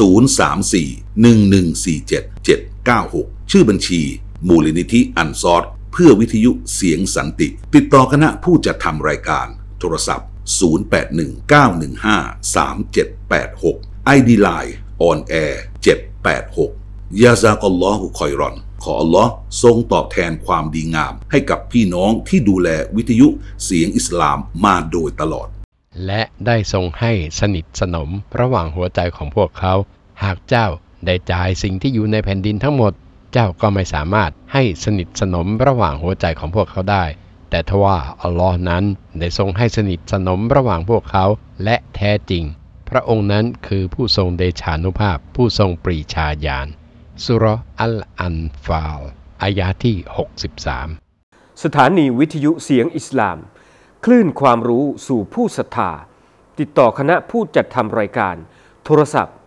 034-1147-796 ชื่อบัญชีมูลนิธิอันซอรเพื่อวิทยุเสียงสันติติดต่อคณะผู้จัดทำรายการโทรศัพท์ 081-915-3786 ID Line On Air 786 ยาซากัลลอฮุคอยรอนขออัลลอฮ์ทรงตอบแทนความดีงามให้กับพี่น้องที่ดูแลวิทยุเสียงอิสลามมาโดยตลอดและได้ทรงให้สนิทสนมระหว่างหัวใจของพวกเขาหากเจ้าได้จ่ายสิ่งที่อยู่ในแผ่นดินทั้งหมดเจ้าก็ไม่สามารถให้สนิทสนมระหว่างหัวใจของพวกเขาได้แต่ทว่าอัลลอฮ์นั้นได้ทรงให้สนิทสนมระหว่างพวกเขาและแท้จริงพระองค์นั้นคือผู้ทรงเดชานุภาพผู้ทรงปรีชาญาณสุเราะห์อัลอันฟาลอายะห์ที่63 สถานีวิทยุเสียงอิสลามคลื่นความรู้สู่ผู้ศรัทธาติดต่อคณะผู้จัดทำรายการโทรศัพท์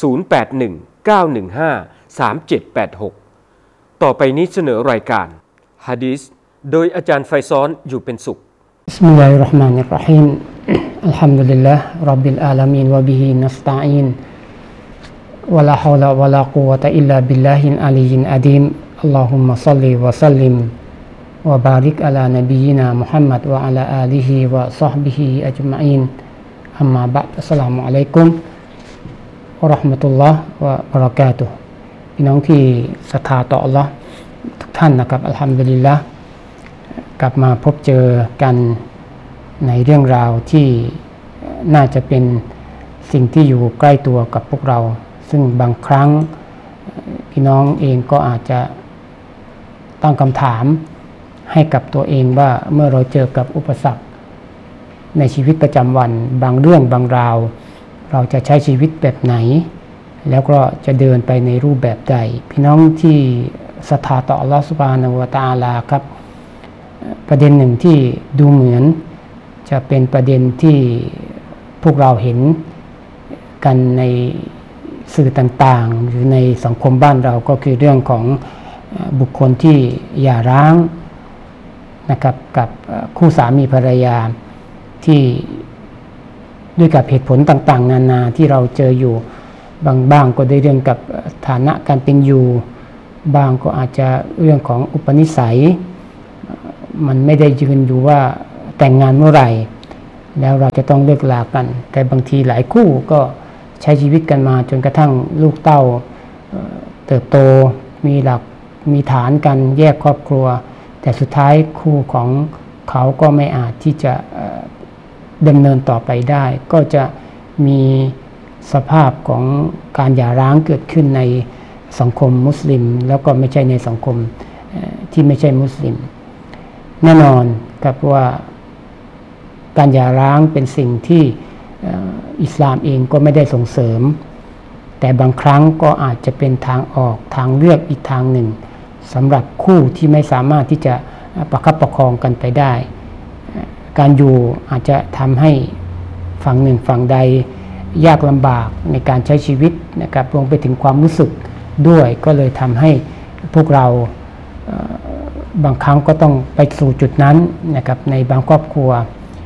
081-915-3786 ต่อไปนี้เสนอรายการฮะดีษโดยอาจารย์ไฟซ้อนอยู่เป็นสุขบิสมิลลาฮิรเราะห์มานิรเราะฮีมอัลฮัมดุลิลลาห์ร็อบบิลอาลามีนวะบิฮินัสตะอีนวะลาฮาวละวะลากุวะตะอิลลาบิลลาฮิลอะลียิลอะดีมอัลลอฮุมมะศ็อลลิวะซัลลิมวะบาริกอะลานบีนามุฮัมมัดวะอะลาอาลิฮิวะศอฮบิฮิอัจมะอีนอัมมาบะดอัสสลามุอะลัยกุมวะเราะห์มะตุลลอฮ์วะบะเราะกาตุฮ์พี่น้องที่ศรัทธาต่ออัลเลาะห์ทุกท่านนะครับอัลฮัมดุลิลละห์กลับมาพบเจอกันในเรื่องราวที่น่าจะเป็นสิ่งที่อยู่ใกล้ตัวกับพวกเราซึ่งบางครั้งพี่น้องเองก็อาจจะตั้งคำถามให้กับตัวเองว่าเมื่อเราเจอกับอุปสรรคในชีวิตประจำวันบางเรื่องบางราวเราจะใช้ชีวิตแบบไหนแล้วก็จะเดินไปในรูปแบบใดพี่น้องที่ศรัทธาต่ออัลเลาะห์ซุบฮานะฮูวะตะอาลาครับประเด็นหนึ่งที่ดูเหมือนจะเป็นประเด็นที่พวกเราเห็นกันในสื่อต่างๆหรือในสังคมบ้านเราก็คือเรื่องของบุคคลที่หย่าร้างนะครับกับคู่สามีภรรยาที่ด้วยกับเหตุผลต่างๆนานาที่เราเจออยู่บ้างก็ได้เรื่องกับฐานะการเป็นอยู่บางก็อาจจะเรื่องของอุปนิสัยมันไม่ได้ยืนอยู่ว่าแต่งงานเมื่อไหร่แล้วเราจะต้องเลิกลากันแต่บางทีหลายคู่ก็ใช้ชีวิตกันมาจนกระทั่งลูกเต้าเติบโตมีหลักมีฐานกันแยกครอบครัวแต่สุดท้ายคู่ของเขาก็ไม่อาจที่จะดำเนินต่อไปได้ก็จะมีสภาพของการหย่าร้างเกิดขึ้นในสังคมมุสลิมแล้วก็ไม่ใช่ในสังคมที่ไม่ใช่มุสลิมแน่นอนครับว่าการหย่าร้างเป็นสิ่งที่อิสลามเองก็ไม่ได้ส่งเสริมแต่บางครั้งก็อาจจะเป็นทางออกทางเลือกอีกทางหนึ่งสำหรับคู่ที่ไม่สามารถที่จะประคับประคองกันไปได้การอยู่อาจจะทำให้ฝั่งหนึ่งฝั่งใดยากลำบากในการใช้ชีวิตนะครับรวมไปถึงความรู้สึกด้วยก็เลยทำให้พวกเราบางครั้งก็ต้องไปสู่จุดนั้นนะครับในบางครอบครัว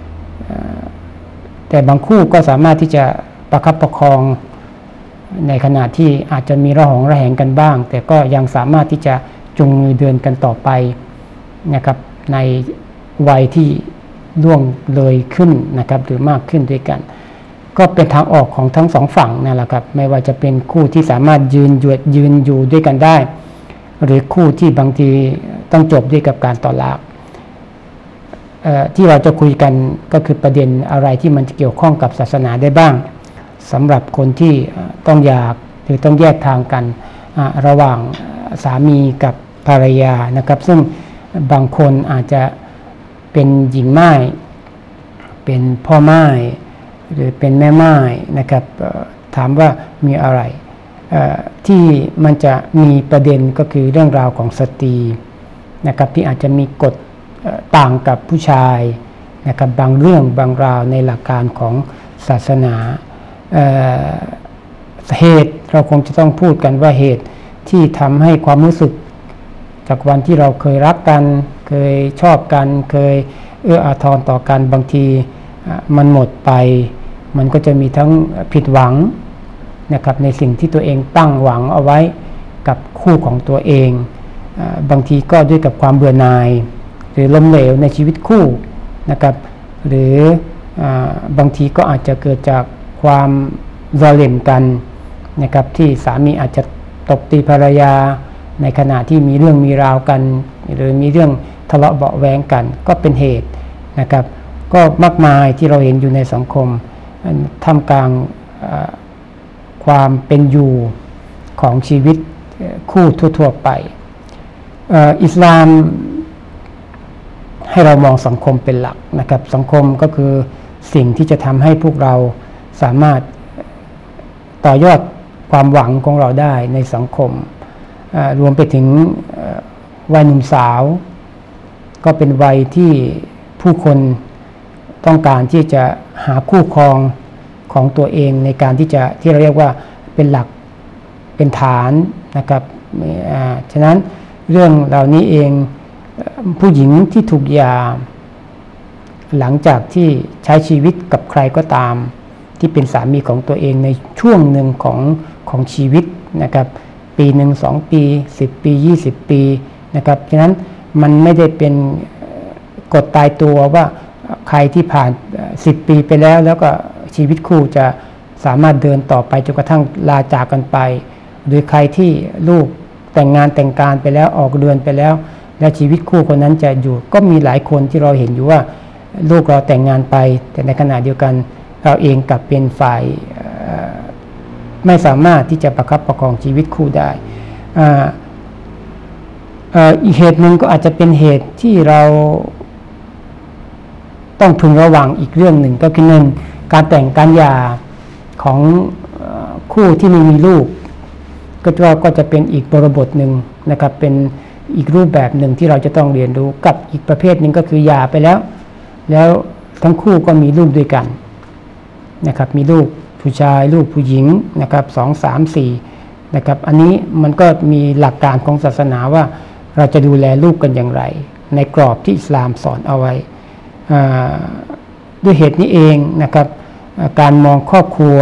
แต่บางคู่ก็สามารถที่จะประคับประคองในขณะที่อาจจะมีระหองระแหงกันบ้างแต่ก็ยังสามารถที่จะจูงมือเดินกันต่อไปนะครับในวัยที่ล่วงเลยขึ้นนะครับหรือมากขึ้นด้วยกันก็เป็นทางออกของทั้งสองฝั่งนั่นแหละครับไม่ว่าจะเป็นคู่ที่สามารถยืนอยู่ด้วยกันได้หรือคู่ที่บางทีต้องจบด้วยกับการต่อลากที่เราจะคุยกันก็คือประเด็นอะไรที่มันเกี่ยวข้องกับศาสนาได้บ้างสำหรับคนที่ต้องหย่าหรือต้องแยกทางกันระหว่างสามีกับภรรยานะครับซึ่งบางคนอาจจะเป็นหญิงม่ายเป็นพ่อม่ายหรือเป็นแม่ม่ายนะครับถามว่ามีอะไรที่มันจะมีประเด็นก็คือเรื่องราวของสตรีนะครับที่อาจจะมีกฎต่างกับผู้ชายนะครับบางเรื่องบางราวในหลักการของศาสนาเหตุเราคงจะต้องพูดกันว่าเหตุที่ทำให้ความรู้สึกจากวันที่เราเคยรักกันเคยชอบกันเคยเอื้ออาทรต่อกันบางทีมันหมดไปมันก็จะมีทั้งผิดหวังนะครับในสิ่งที่ตัวเองตั้งหวังเอาไว้กับคู่ของตัวเองบางทีก็ด้วยกับความเบื่อหน่ายหรือล้มเหลวในชีวิตคู่นะครับหรือบางทีก็อาจจะเกิดจากความซอลิมกันนะครับที่สามีอาจจะตบตีภรรยาในขณะที่มีเรื่องมีราวกันหรือมีเรื่องทะเลาะเบาะแว้งกันก็เป็นเหตุนะครับก็มากมายที่เราเห็นอยู่ในสังคมท่ามกลางความเป็นอยู่ของชีวิตคู่ทั่วๆไปอิสลามให้เรามองสังคมเป็นหลักนะครับสังคมก็คือสิ่งที่จะทำให้พวกเราสามารถต่อยอดความหวังของเราได้ในสังคมรวมไปถึงวัยหนุ่มสาวก็เป็นวัยที่ผู้คนต้องการที่จะหาคู่ครองของตัวเองในการที่เราเรียกว่าเป็นหลักเป็นฐานนะครับฉะนั้นเรื่องเหล่านี้เองผู้หญิงที่ถูกหย่าหลังจากที่ใช้ชีวิตกับใครก็ตามที่เป็นสามีของตัวเองในช่วงหนึ่งของชีวิตนะครับปีหนึ่ง2 ปี10 ปี20 ปีนะครับฉะนั้นมันไม่ได้เป็นกฎตายตัวว่าใครที่ผ่าน10 ปีไปแล้วก็ชีวิตคู่จะสามารถเดินต่อไปจนกระทั่งลาจากกันไปหรือใครที่ลูกแต่งงานแต่งการไปแล้วออกเรือนไปแล้วและชีวิตคู่คนนั้นจะอยู่ก็มีหลายคนที่เราเห็นอยู่ว่าลูกเราแต่งงานไปแต่ในขณะเดียวกันเราเองกลับเป็นฝ่ายไม่สามารถที่จะประคับประคองชีวิตคู่ได้อีกเหตุหนึ่งก็อาจจะเป็นเหตุที่เราต้องพึงระวังอีกเรื่องหนึ่งก็คือการแต่งการหย่าของคู่ที่ไม่มีลูกก็จะเป็นอีกบริบทหนึ่งนะครับเป็นอีกรูปแบบหนึ่งที่เราจะต้องเรียนรู้กับอีกประเภทหนึ่งก็คือหย่าไปแล้วทั้งคู่ก็มีลูกด้วยกันนะครับมีลูกผู้ชายลูกผู้หญิงนะครับ2 3 4นะครับอันนี้มันก็มีหลักการของศาสนาว่าเราจะดูแลลูกกันอย่างไรในกรอบที่อิสลามสอนเอาไว้ด้วยเหตุนี้เองนะครับการมองครอบครัว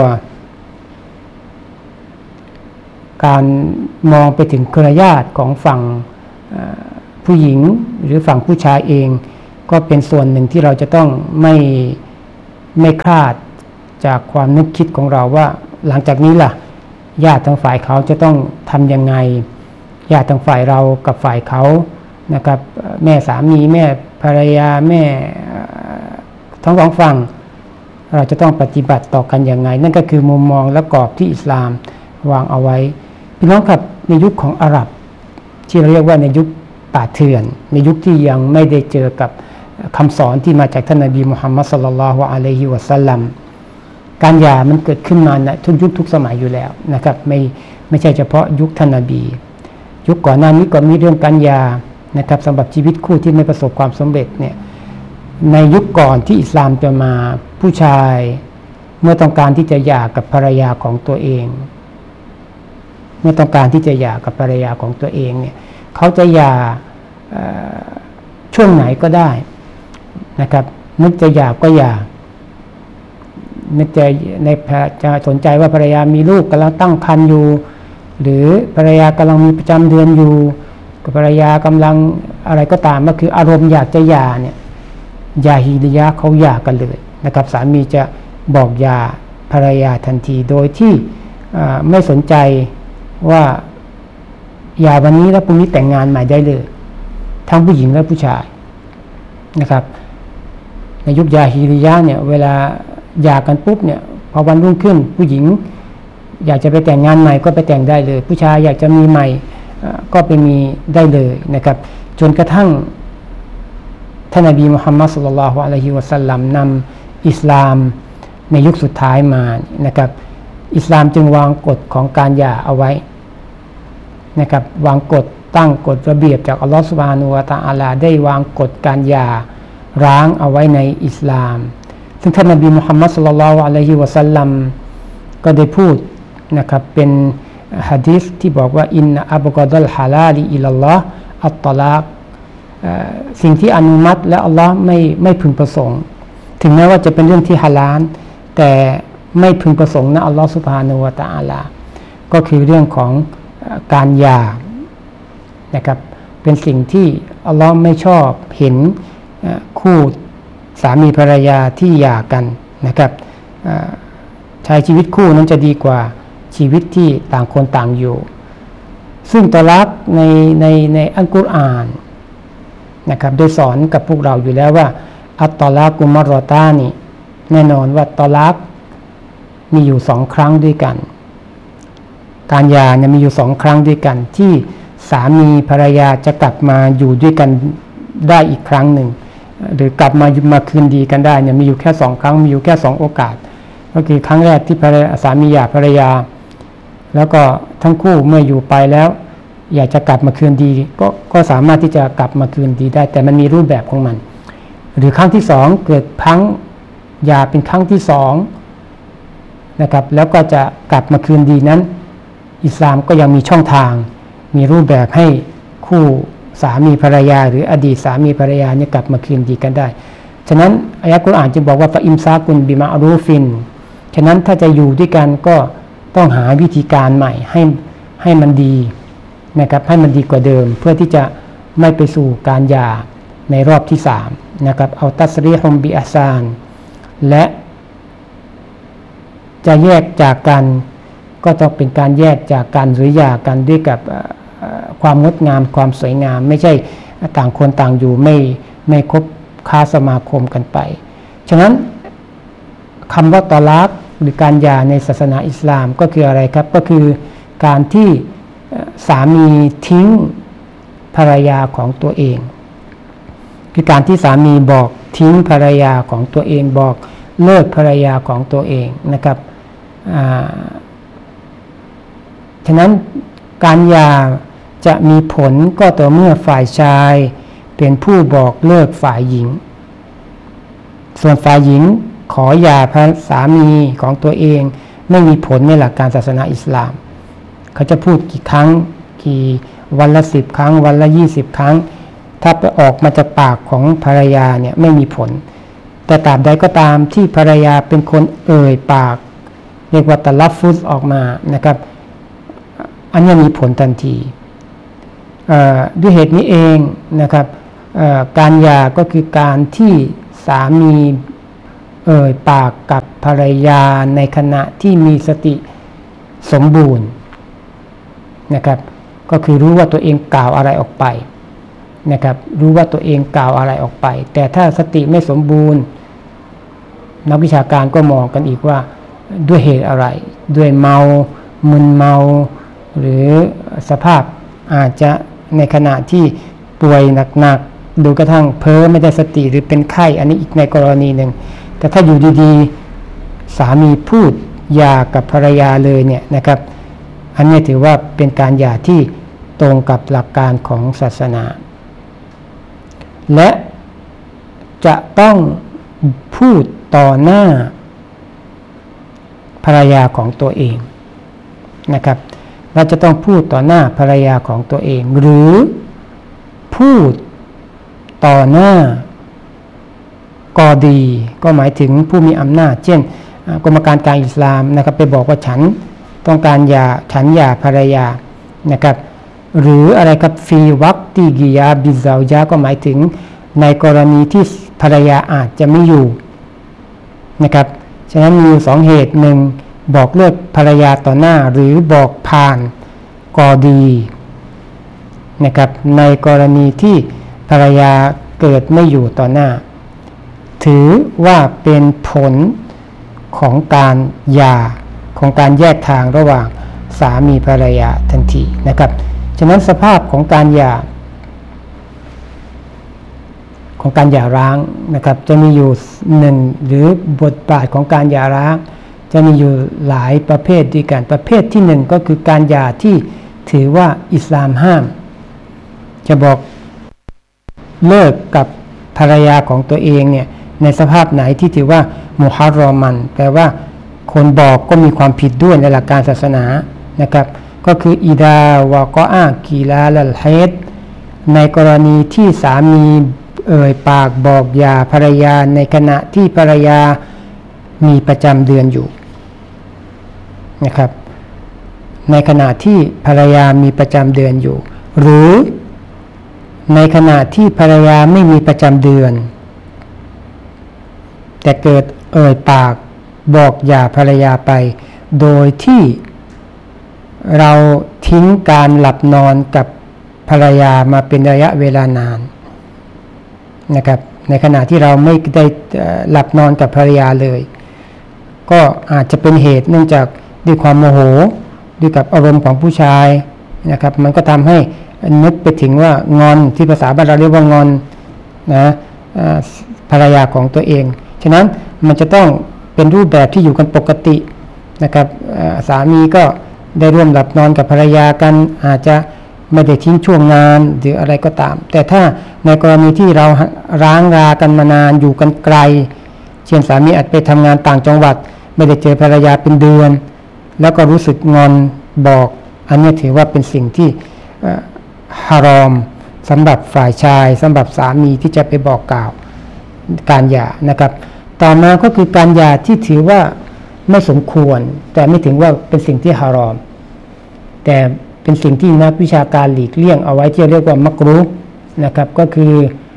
การมองไปถึงเครือญาติของฝั่งผู้หญิงหรือฝั่งผู้ชายเองก็เป็นส่วนหนึ่งที่เราจะต้องไม่คลาดจากความนึกคิดของเราว่าหลังจากนี้ล่ะญาติทางฝ่ายเขาจะต้องทำยังไงญาติทางฝ่ายเรากับฝ่ายเขานะครับแม่สามีแม่ภรรยาแม่ทั้งสองฝั่งเราจะต้องปฏิบัติต่อกันยังไงนั่นก็คือมุมมองและกรอบที่อิสลามวางเอาไว้พี่น้องครับในยุคของอาหรับที่เราเรียกว่าในยุคป่าเถื่อนในยุคที่ยังไม่ได้เจอกับคำสอนที่มาจากท่านนบีมุฮัมมัดศ็อลลัลลอฮุอะลัยฮิวะซัลลัมการหย่ามันเกิดขึ้นมาทุกยุคทุกสมัยอยู่แล้วนะครับไม่ใช่เฉพาะยุคท่านนบียุคก่อนหน้านี้ก็มีเรื่องการหย่านะครับสำหรับชีวิตคู่ที่ไม่ประสบความสำเร็จเนี่ยในยุคก่อนที่อิสลามจะมาผู้ชายเมื่อต้องการที่จะหย่ากับภรรยาของตัวเองเมื่อต้องการที่จะหย่ากับภรรยาของตัวเองเนี่ยเขาจะหย่าช่วงไหนก็ได้นะครับนึกจะหย่าก็หย่านึกจะสนใจว่าภรรยามีลูกกำลังตั้งครรภ์อยู่หรือภรรยากำลังมีประจำเดือนอยู่ภรรยากำลังอะไรก็ตามก็คืออารมณ์อยากจะหย่าเนี่ยยาฮิลิยะเขาหย่ากันเลยนะครับสามีจะบอกหย่าภรรยาทันทีโดยที่ไม่สนใจว่าหย่าวันนี้แล้วพรุ่งนี้แต่งงานใหม่ได้เลยทั้งผู้หญิงและผู้ชายนะครับในยุคยาฮิลิยะห์เนี่ยเวลาหย่ากันปุ๊บเนี่ยพอวันรุ่งขึ้นผู้หญิงอยากจะไปแต่งงานใหม่ก็ไปแต่งได้เลยผู้ชายอยากจะมีใหม่ก็ไปมีได้เลยนะครับจนกระทั่งท่านนบีมุฮัมมัดศ็อลลัลลอฮุอะลัยฮิวะซัลลัมนำอิสลามในยุคสุดท้ายมานะครับอิสลามจึงวางกฎของการหย่าเอาไว้นะครับวางกฎตั้งกฎระเบียบจากอัลลอฮฺซุบฮานะฮูวะตะอาลาได้วางกฎการหย่าร้างเอาไว้ในอิสลามซึ่งท่านนบีมุฮัมมัดศ็อลลัลลอฮุอะลัยฮิวะซัลลัมก็ได้พูดนะครับเป็นหะดีษที่บอกว่าอินนะอับกอดัลฮาลาลิอิลัลลอฮ์อัตตลากสิ่งที่อนุมัติและอัลลอฮ์ไม่พึงประสงค์ถึงแม้ว่าจะเป็นเรื่องที่ฮาลาลแต่ไม่พึงประสงค์นะอัลลอฮ์ซุบฮานะฮูวะตะอาลาก็คือเรื่องของการหย่านะครับเป็นสิ่งที่อัลลอฮ์ไม่ชอบเห็นคู่สามีภรรยาที่หย่ากันนะครับใช้ชีวิตคู่นั้นจะดีกว่าชีวิตที่ต่างคนต่างอยู่ซึ่งตอลักในอัลกุรอานนะครับได้สอนกับพวกเราอยู่แล้วว่าอัตตอลักุมัรรอตานีแน่นอนว่าตอลักมีอยู่2ครั้งด้วยกันการหย่าเนี่ยมีอยู่2ครั้งด้วยกันที่สามีภรรยาจะกลับมาอยู่ด้วยกันได้อีกครั้งหนึ่งหรือกลับมาคืนดีกันได้เนี่ยมีอยู่แค่2ครั้งมีอยู่แค่2โอกาสก็คือครั้งแรกที่สามีหย่าภรรยาแล้วก็ทั้งคู่เมื่ออยู่ไปแล้วอยากจะกลับมาคืนดีก็สามารถที่จะกลับมาคืนดีได้แต่มันมีรูปแบบของมันหรือครั้งที่2เกิดพังหย่าเป็นครั้งที่2นะครับแล้วก็จะกลับมาคืนดีนั้นอิสลามก็ยังมีช่องทางมีรูปแบบให้คู่สามีภรรยาหรืออดีตสามีภรรยาเนี่ยกลับมาคืนดีกันได้ฉะนั้นอายะห์กุรอานจึงบอกว่าฟะอิมซากุนบิมาอรูฟินฉะนั้นถ้าจะอยู่ด้วยกันก็ต้องหาวิธีการใหม่ให้มันดีนะครับให้มันดีกว่าเดิมเพื่อที่จะไม่ไปสู่การหย่าในรอบที่3นะครับเอาตัสรีฮุมบิอิห์ซานและจะแยกจากกันก็ต้องเป็นการแยกจากกันหรือหย่ากันด้วยกับความงดงามความสวยงามไม่ใช่ต่างคนต่างอยู่ไม่คบค้าสมาคมกันไปฉะนั้นคำว่าตอลักหรือการหย่าในศาสนาอิสลามก็คืออะไรครับก็คือการที่สามีทิ้งภรรยาของตัวเองคือการที่สามีบอกทิ้งภรรยาของตัวเองบอกเลิกภรรยาของตัวเองนะครับฉะนั้นการหย่าจะมีผลก็ต่อเมื่อฝ่ายชายเป็นผู้บอกเลิกฝ่ายหญิงส่วนฝ่ายหญิงขอหย่าสามีของตัวเองไม่มีผลในหลักการศาสนาอิสลามเขาจะพูดกี่ครั้งกี่วันละ10ครั้งวันละ20ครั้งถ้าไปออกมาจากปากของภรรยาเนี่ยไม่มีผลแต่ตราบใดก็ตามที่ภรรยาเป็นคนเอ่ยปากเรียกว่าตะลัฟฟุซออกมานะครับอันนี้มีผลทันทีด้วยเหตุนี้เองนะครับการหย่าก็คือการที่สามีเอ่ยปากกับภรรยาในขณะที่มีสติสมบูรณ์นะครับก็คือรู้ว่าตัวเองกล่าวอะไรออกไปนะครับรู้ว่าตัวเองกล่าวอะไรออกไปแต่ถ้าสติไม่สมบูรณ์นักวิชาการก็มองกันอีกว่าด้วยเหตุอะไรด้วยเมามึนเมาหรือสภาพอาจจะในขณะที่ป่วยหนักๆดูกระทั่งเพ้อไม่ได้สติหรือเป็นไข้อันนี้อีกในกรณีหนึ่งแต่ถ้าอยู่ดีๆสามีพูดหย่ากับภรรยาเลยเนี่ยนะครับอันนี้ถือว่าเป็นการหย่าที่ตรงกับหลักการของศาสนาและจะต้องพูดต่อหน้าภรรยาของตัวเองนะครับเราจะต้องพูดต่อหน้าภรรยาของตัวเองหรือพูดต่อหน้ากอดีก็หมายถึงผู้มีอำนาจเช่นกรมการกลางอิสลามนะครับไปบอกว่าฉันต้องการหย่าฉันหย่าภรรยานะครับหรืออะไรครับฟีวักติกิยาบิซาวญาก็หมายถึงในกรณีที่ภรรยาอาจจะไม่อยู่นะครับฉะนั้นมี2เหตุหนึ่งบอกเลิกภรรยาต่อหน้าหรือบอกผ่านกอดีนะครับในกรณีที่ภรรยาเกิดไม่อยู่ต่อหน้าถือว่าเป็นผลของการหย่าของการแยกทางระหว่างสามีภรรยาทันทีนะครับฉะนั้นสภาพของการหย่าร้างนะครับจะมีอยู่หนึ่งหรือบทบาทของการหย่าร้างจะมีอยู่หลายประเภทด้วยกันประเภทที่หนึ่งก็คือการหย่าที่ถือว่าอิสลามห้ามจะบอกเลิกกับภรรยาของตัวเองเนี่ยในสภาพไหนที่ถือว่ามุฮัรรอมันแปลว่าคนบอกก็มีความผิดด้วยในหลักการศาสนานะครับก็คืออิดาวะกออากีลาลัลเฮดในกรณีที่สามีปากบอกหย่าภรรยาในขณะที่ภรรยามีประจำเดือนอยู่นะครับในขณะที่ภรรยามีประจำเดือนอยู่หรือในขณะที่ภรรยาไม่มีประจำเดือนแต่เกิดปากบอกหย่าภรรยาไปโดยที่เราทิ้งการหลับนอนกับภรรยามาเป็นระยะเวลานานนะครับในขณะที่เราไม่ได้หลับนอนกับภรรยาเลยก็อาจจะเป็นเหตุเนื่องจากด้วยความโมโหด้วยกับอารมณ์ของผู้ชายนะครับมันก็ทำให้นึกไปถึงว่างอนที่ภาษาบ้านเราเรียกว่างอนนะภรรยาของตัวเองฉะนั้นมันจะต้องเป็นรูปแบบที่อยู่กันปกตินะครับสามีก็ได้ร่วมหลับนอนกับภรรยากันอาจจะไม่ได้ทิ้งช่วงงานหรืออะไรก็ตามแต่ถ้าในกรณีที่เราร้างรากันมานานอยู่กันไกลเช่นสามีอาจไปทำงานต่างจังหวัดไม่ได้เจอภรรยาเป็นเดือนแล้วก็รู้สึกงอนบอกอันนี้ถือว่าเป็นสิ่งที่ฮารอมสำหรับฝ่ายชายสำหรับสามีที่จะไปบอกกล่าวการหย่านะครับต่อมาก็คือการหย่าที่ถือว่าไม่สมควรแต่ไม่ถึงว่าเป็นสิ่งที่ฮารอมแต่เป็นสิ่งที่นักวิชาการหลีกเลี่ยงเอาไว้ที่เรียกว่ามักรุฮ์นะครับก็คือ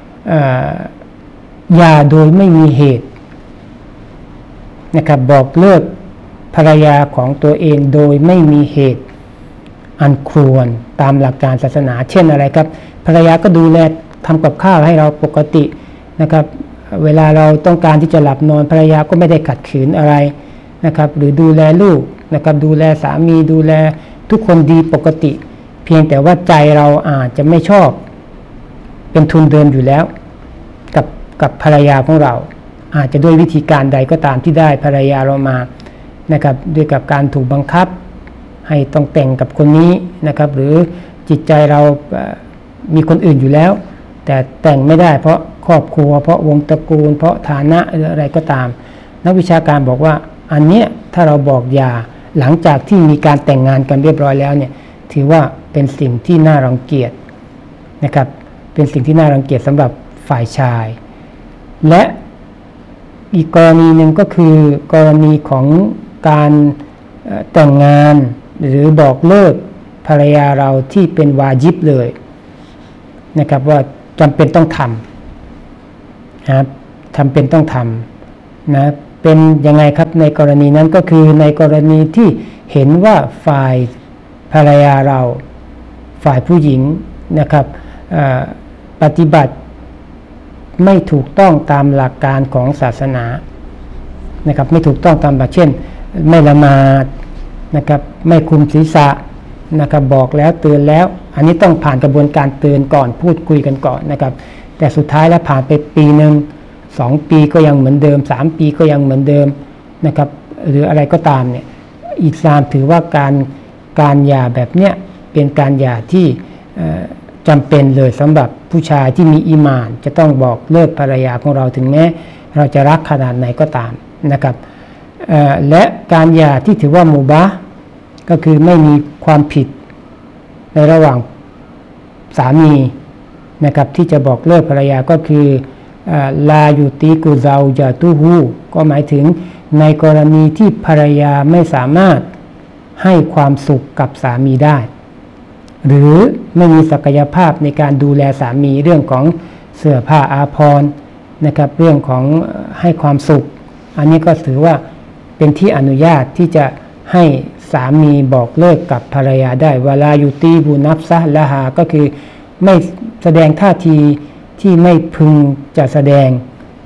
หย่าโดยไม่มีเหตุนะครับบอกเลิกภรรยาของตัวเองโดยไม่มีเหตุอันควรตามหลักการศาสนาเช่นอะไรครับภรรยาก็ดูแลทำกับข้าวให้เราปกตินะครับเวลาเราต้องการที่จะหลับนอนภรรยาก็ไม่ได้ขัดขืนอะไรนะครับหรือดูแลลูกนะครับดูแลสามีดูแลทุกคนดีปกติเพียงแต่ว่าใจเราอาจจะไม่ชอบเป็นทุนเดิมอยู่แล้วกับภรรยาของเราอาจจะด้วยวิธีการใดก็ตามที่ได้ภรรยาเรามานะครับด้วยกับการถูกบังคับให้ต้องแต่งกับคนนี้นะครับหรือจิตใจเรามีคนอื่นอยู่แล้วแต่แต่งไม่ได้เพราะครอบครัวเพราะวงตระกูลเพราะฐานะหรืออะไรก็ตามนักวิชาการบอกว่าอันเนี้ยถ้าเราบอกหย่าหลังจากที่มีการแต่งงานกันเรียบร้อยแล้วเนี่ยถือว่าเป็นสิ่งที่น่ารังเกียจนะครับเป็นสิ่งที่น่ารังเกียจสำหรับฝ่ายชายและอีกกรณีหนึ่งก็คือกรณีของการแต่งงานหรือบอกเลิกภรรยาเราที่เป็นวาญิบเลยนะครับว่าจำเป็นต้องทำนะครับจำเป็นต้องทำนะเป็นยังไงครับในกรณีนั้นก็คือในกรณีที่เห็นว่าฝ่ายภรรยาเราฝ่ายผู้หญิงนะครับปฏิบัติไม่ถูกต้องตามหลักการของศาสนานะครับไม่ถูกต้องตามหลักเช่นไม่ละหมาดนะครับไม่คุมศีรษะนะครับบอกแล้วเตือนแล้วอันนี้ต้องผ่านกระบวนการเตือนก่อนพูดคุยกันก่อนนะครับแต่สุดท้ายแล้วผ่านไปปีนึง2 ปีก็ยังเหมือนเดิม3 ปีก็ยังเหมือนเดิมนะครับหรืออะไรก็ตามเนี่ยอิสลามถือว่าการหย่าแบบเนี้ยเป็นการหย่าที่จำเป็นเลยสำหรับผู้ชายที่มีอีหม่านจะต้องบอกเลิกภรรยาของเราถึงแม้เราจะรักขนาดไหนก็ตามนะครับและการหย่าที่ถือว่ามุบาห์ก็คือไม่มีความผิดในระหว่างสามีนะครับที่จะบอกเลิกภรรยาก็คือลายุติกุซาวจาตุฮูก็หมายถึงในกรณีที่ภรรยาไม่สามารถให้ความสุขกับสามีได้หรือไม่มีศักยภาพในการดูแลสามีเรื่องของเสื้อผ้าอาภรณ์นะครับเรื่องของให้ความสุขอันนี้ก็ถือว่าเป็นที่อนุญาตที่จะให้สามีบอกเลิกกับภรรยาได้วลายุตีบุนับซะละหาก็คือไม่แสดงท่าทีที่ไม่พึงจะแสดง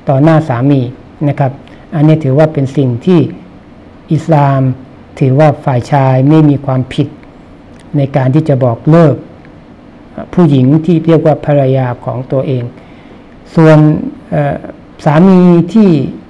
ต่อหน้าสามีนะครับอันนี้ถือว่าเป็นสิ่งที่อิสลามถือว่าฝ่ายชายไม่มีความผิดในการที่จะบอกเลิกผู้หญิงที่เรียกว่าภรรยาของตัวเองส่วนสามีที่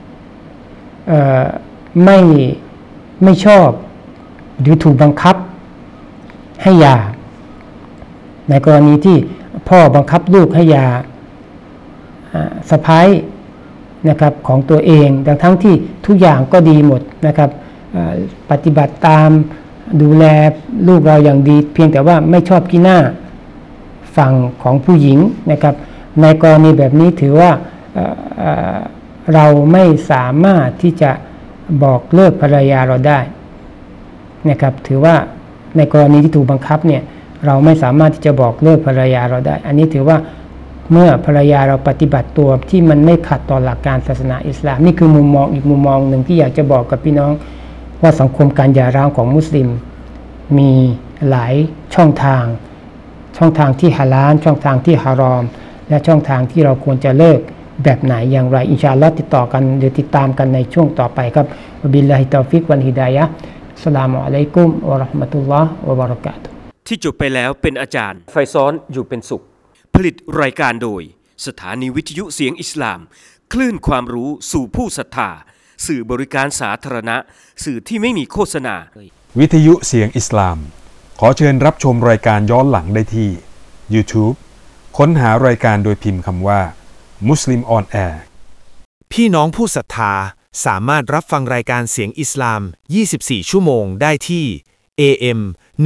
ไม่ชอบหรือถูกบังคับให้หย่าในกรณีที่พ่อบังคับลูกให้หย่าสะใภ้นะครับของตัวเองทั้งที่ทุกอย่างก็ดีหมดนะครับปฏิบัติตามดูแลลูกเราอย่างดีเพียงแต่ว่าไม่ชอบขี้หน้าฝั่งของผู้หญิงนะครับในกรณีแบบนี้ถือว่าเราไม่สามารถที่จะบอกเลิกภรรยาเราได้นะครับถือว่าในกรณีที่ถูกบังคับเนี่ยเราไม่สามารถที่จะบอกเลิกภรรยาเราได้อันนี้ถือว่าเมื่อภรรยาเราปฏิบัติตัวที่มันไม่ขัดต่อหลักการศาสนาอิสลามนี่คือมุมมองอีกมุมมองหนึ่งที่อยากจะบอกกับพี่น้องว่าสังคมการหย่าร้างของมุสลิมมีหลายช่องทางที่ฮาลาลช่องทางที่ฮารอมและช่องทางที่เราควรจะเลิกแบบไหนอย่างไรอินชาอัลลอฮ์ติดต่อกันหรือติดตามกันในช่วงต่อไปครับบิลลาฮิตอฟิกวันฮิดายะฮ์อัสสลามุอะลัยกุมวะเราะห์มะตุลลอฮ์วะบะเราะกาตุฮ์ที่จบไปแล้วเป็นอาจารย์ไฟซ้อนอยู่เป็นสุขผลิตรายการโดยสถานีวิทยุเสียงอิสลามคลื่นความรู้สู่ผู้ศรัทธาสื่อบริการสาธารณะสื่อที่ไม่มีโฆษณาวิทยุเสียงอิสลามขอเชิญรับชมรายการย้อนหลังได้ที่ YouTube ค้นหารายการโดยพิมพ์คำว่า Muslim on Air พี่น้องผู้ศรัทธาสามารถรับฟังรายการเสียงอิสลาม 24 ชั่วโมงได้ที่ AM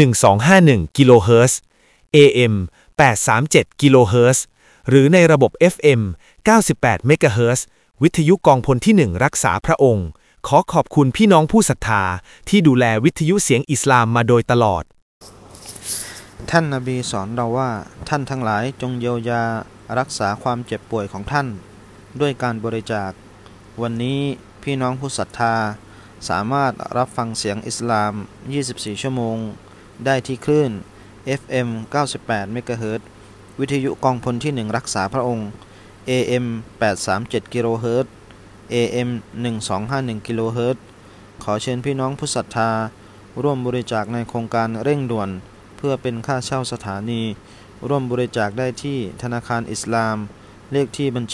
1251 กิโลเฮิรตซ์ AM 837 กิโลเฮิรตซ์หรือในระบบ FM 98 เมกะเฮิรตซ์วิทยุกองพลที่ 1 รักษาพระองค์ขอขอบคุณพี่น้องผู้ศรัทธาที่ดูแลวิทยุเสียงอิสลามมาโดยตลอดท่านนบีสอนเราว่าท่านทั้งหลายจงเยียวยารักษาความเจ็บป่วยของท่านด้วยการบริจาควันนี้พี่น้องผู้ศรัทธาสามารถรับฟังเสียงอิสลาม 24 ชั่วโมงได้ที่คลื่น FM 98 เมกะเฮิรตซ์วิทยุกองพลที่ 1 รักษาพระองค์ AM 837 กิโลเฮิรตซ์ AM 1251 กิโลเฮิรตซ์ขอเชิญพี่น้องผู้ศรัทธาร่วมบริจาคในโครงการเร่งด่วนเพื่อเป็นค่าเช่าสถานีร่วมบริจาคได้ที่ธนาคารอิสลามเลขที่บัญชี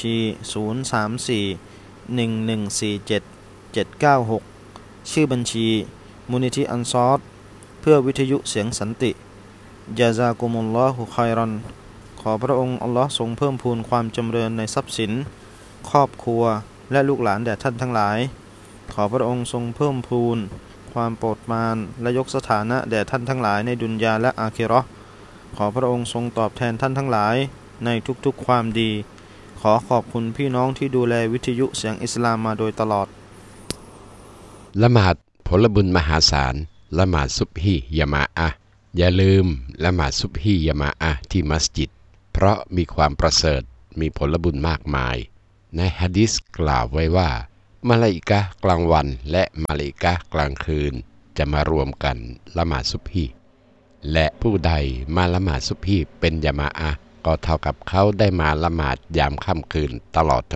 034-1147-796 ชื่อบัญชีมูลนิธิอันซอรเพื่อวิทยุเสียงสันติยาซากุมุลลอฮุค็อยรอนขอพระองค์อัลลอฮ์ทรงเพิ่มพูนความจำเริญในทรัพย์สินครอบครัวและลูกหลานแด่ท่านทั้งหลายขอพระองค์ทรงเพิ่มพูนความโปรดปรานและยกสถานะแด่ท่านทั้งหลายในดุนยาและอาคิเราะห์ขอพระองค์ทรงตอบแทนท่านทั้งหลายในทุกๆความดีขอขอบคุณพี่น้องที่ดูแลวิทยุเสียงอิสลามมาโดยตลอดละหมาดผลบุญมหาศาลละหมาดซุบฮียะมาอะห์อย่าลืมละหมาดซุบฮียะมาอะห์ที่มัสยิดเพราะมีความประเสริฐมีผลบุญมากมายในหะดีษกล่าวไว้ว่ามาลาอิกะฮ์กลางวันและมาลาอิกะฮ์กลางคืนจะมารวมกันละหมาดซุบฮีและผู้ใดมาละหมาดซุบฮีเป็นญะมาอะห์ก็เท่ากับเขาได้มาละหมาดยามค่ำคืนตลอด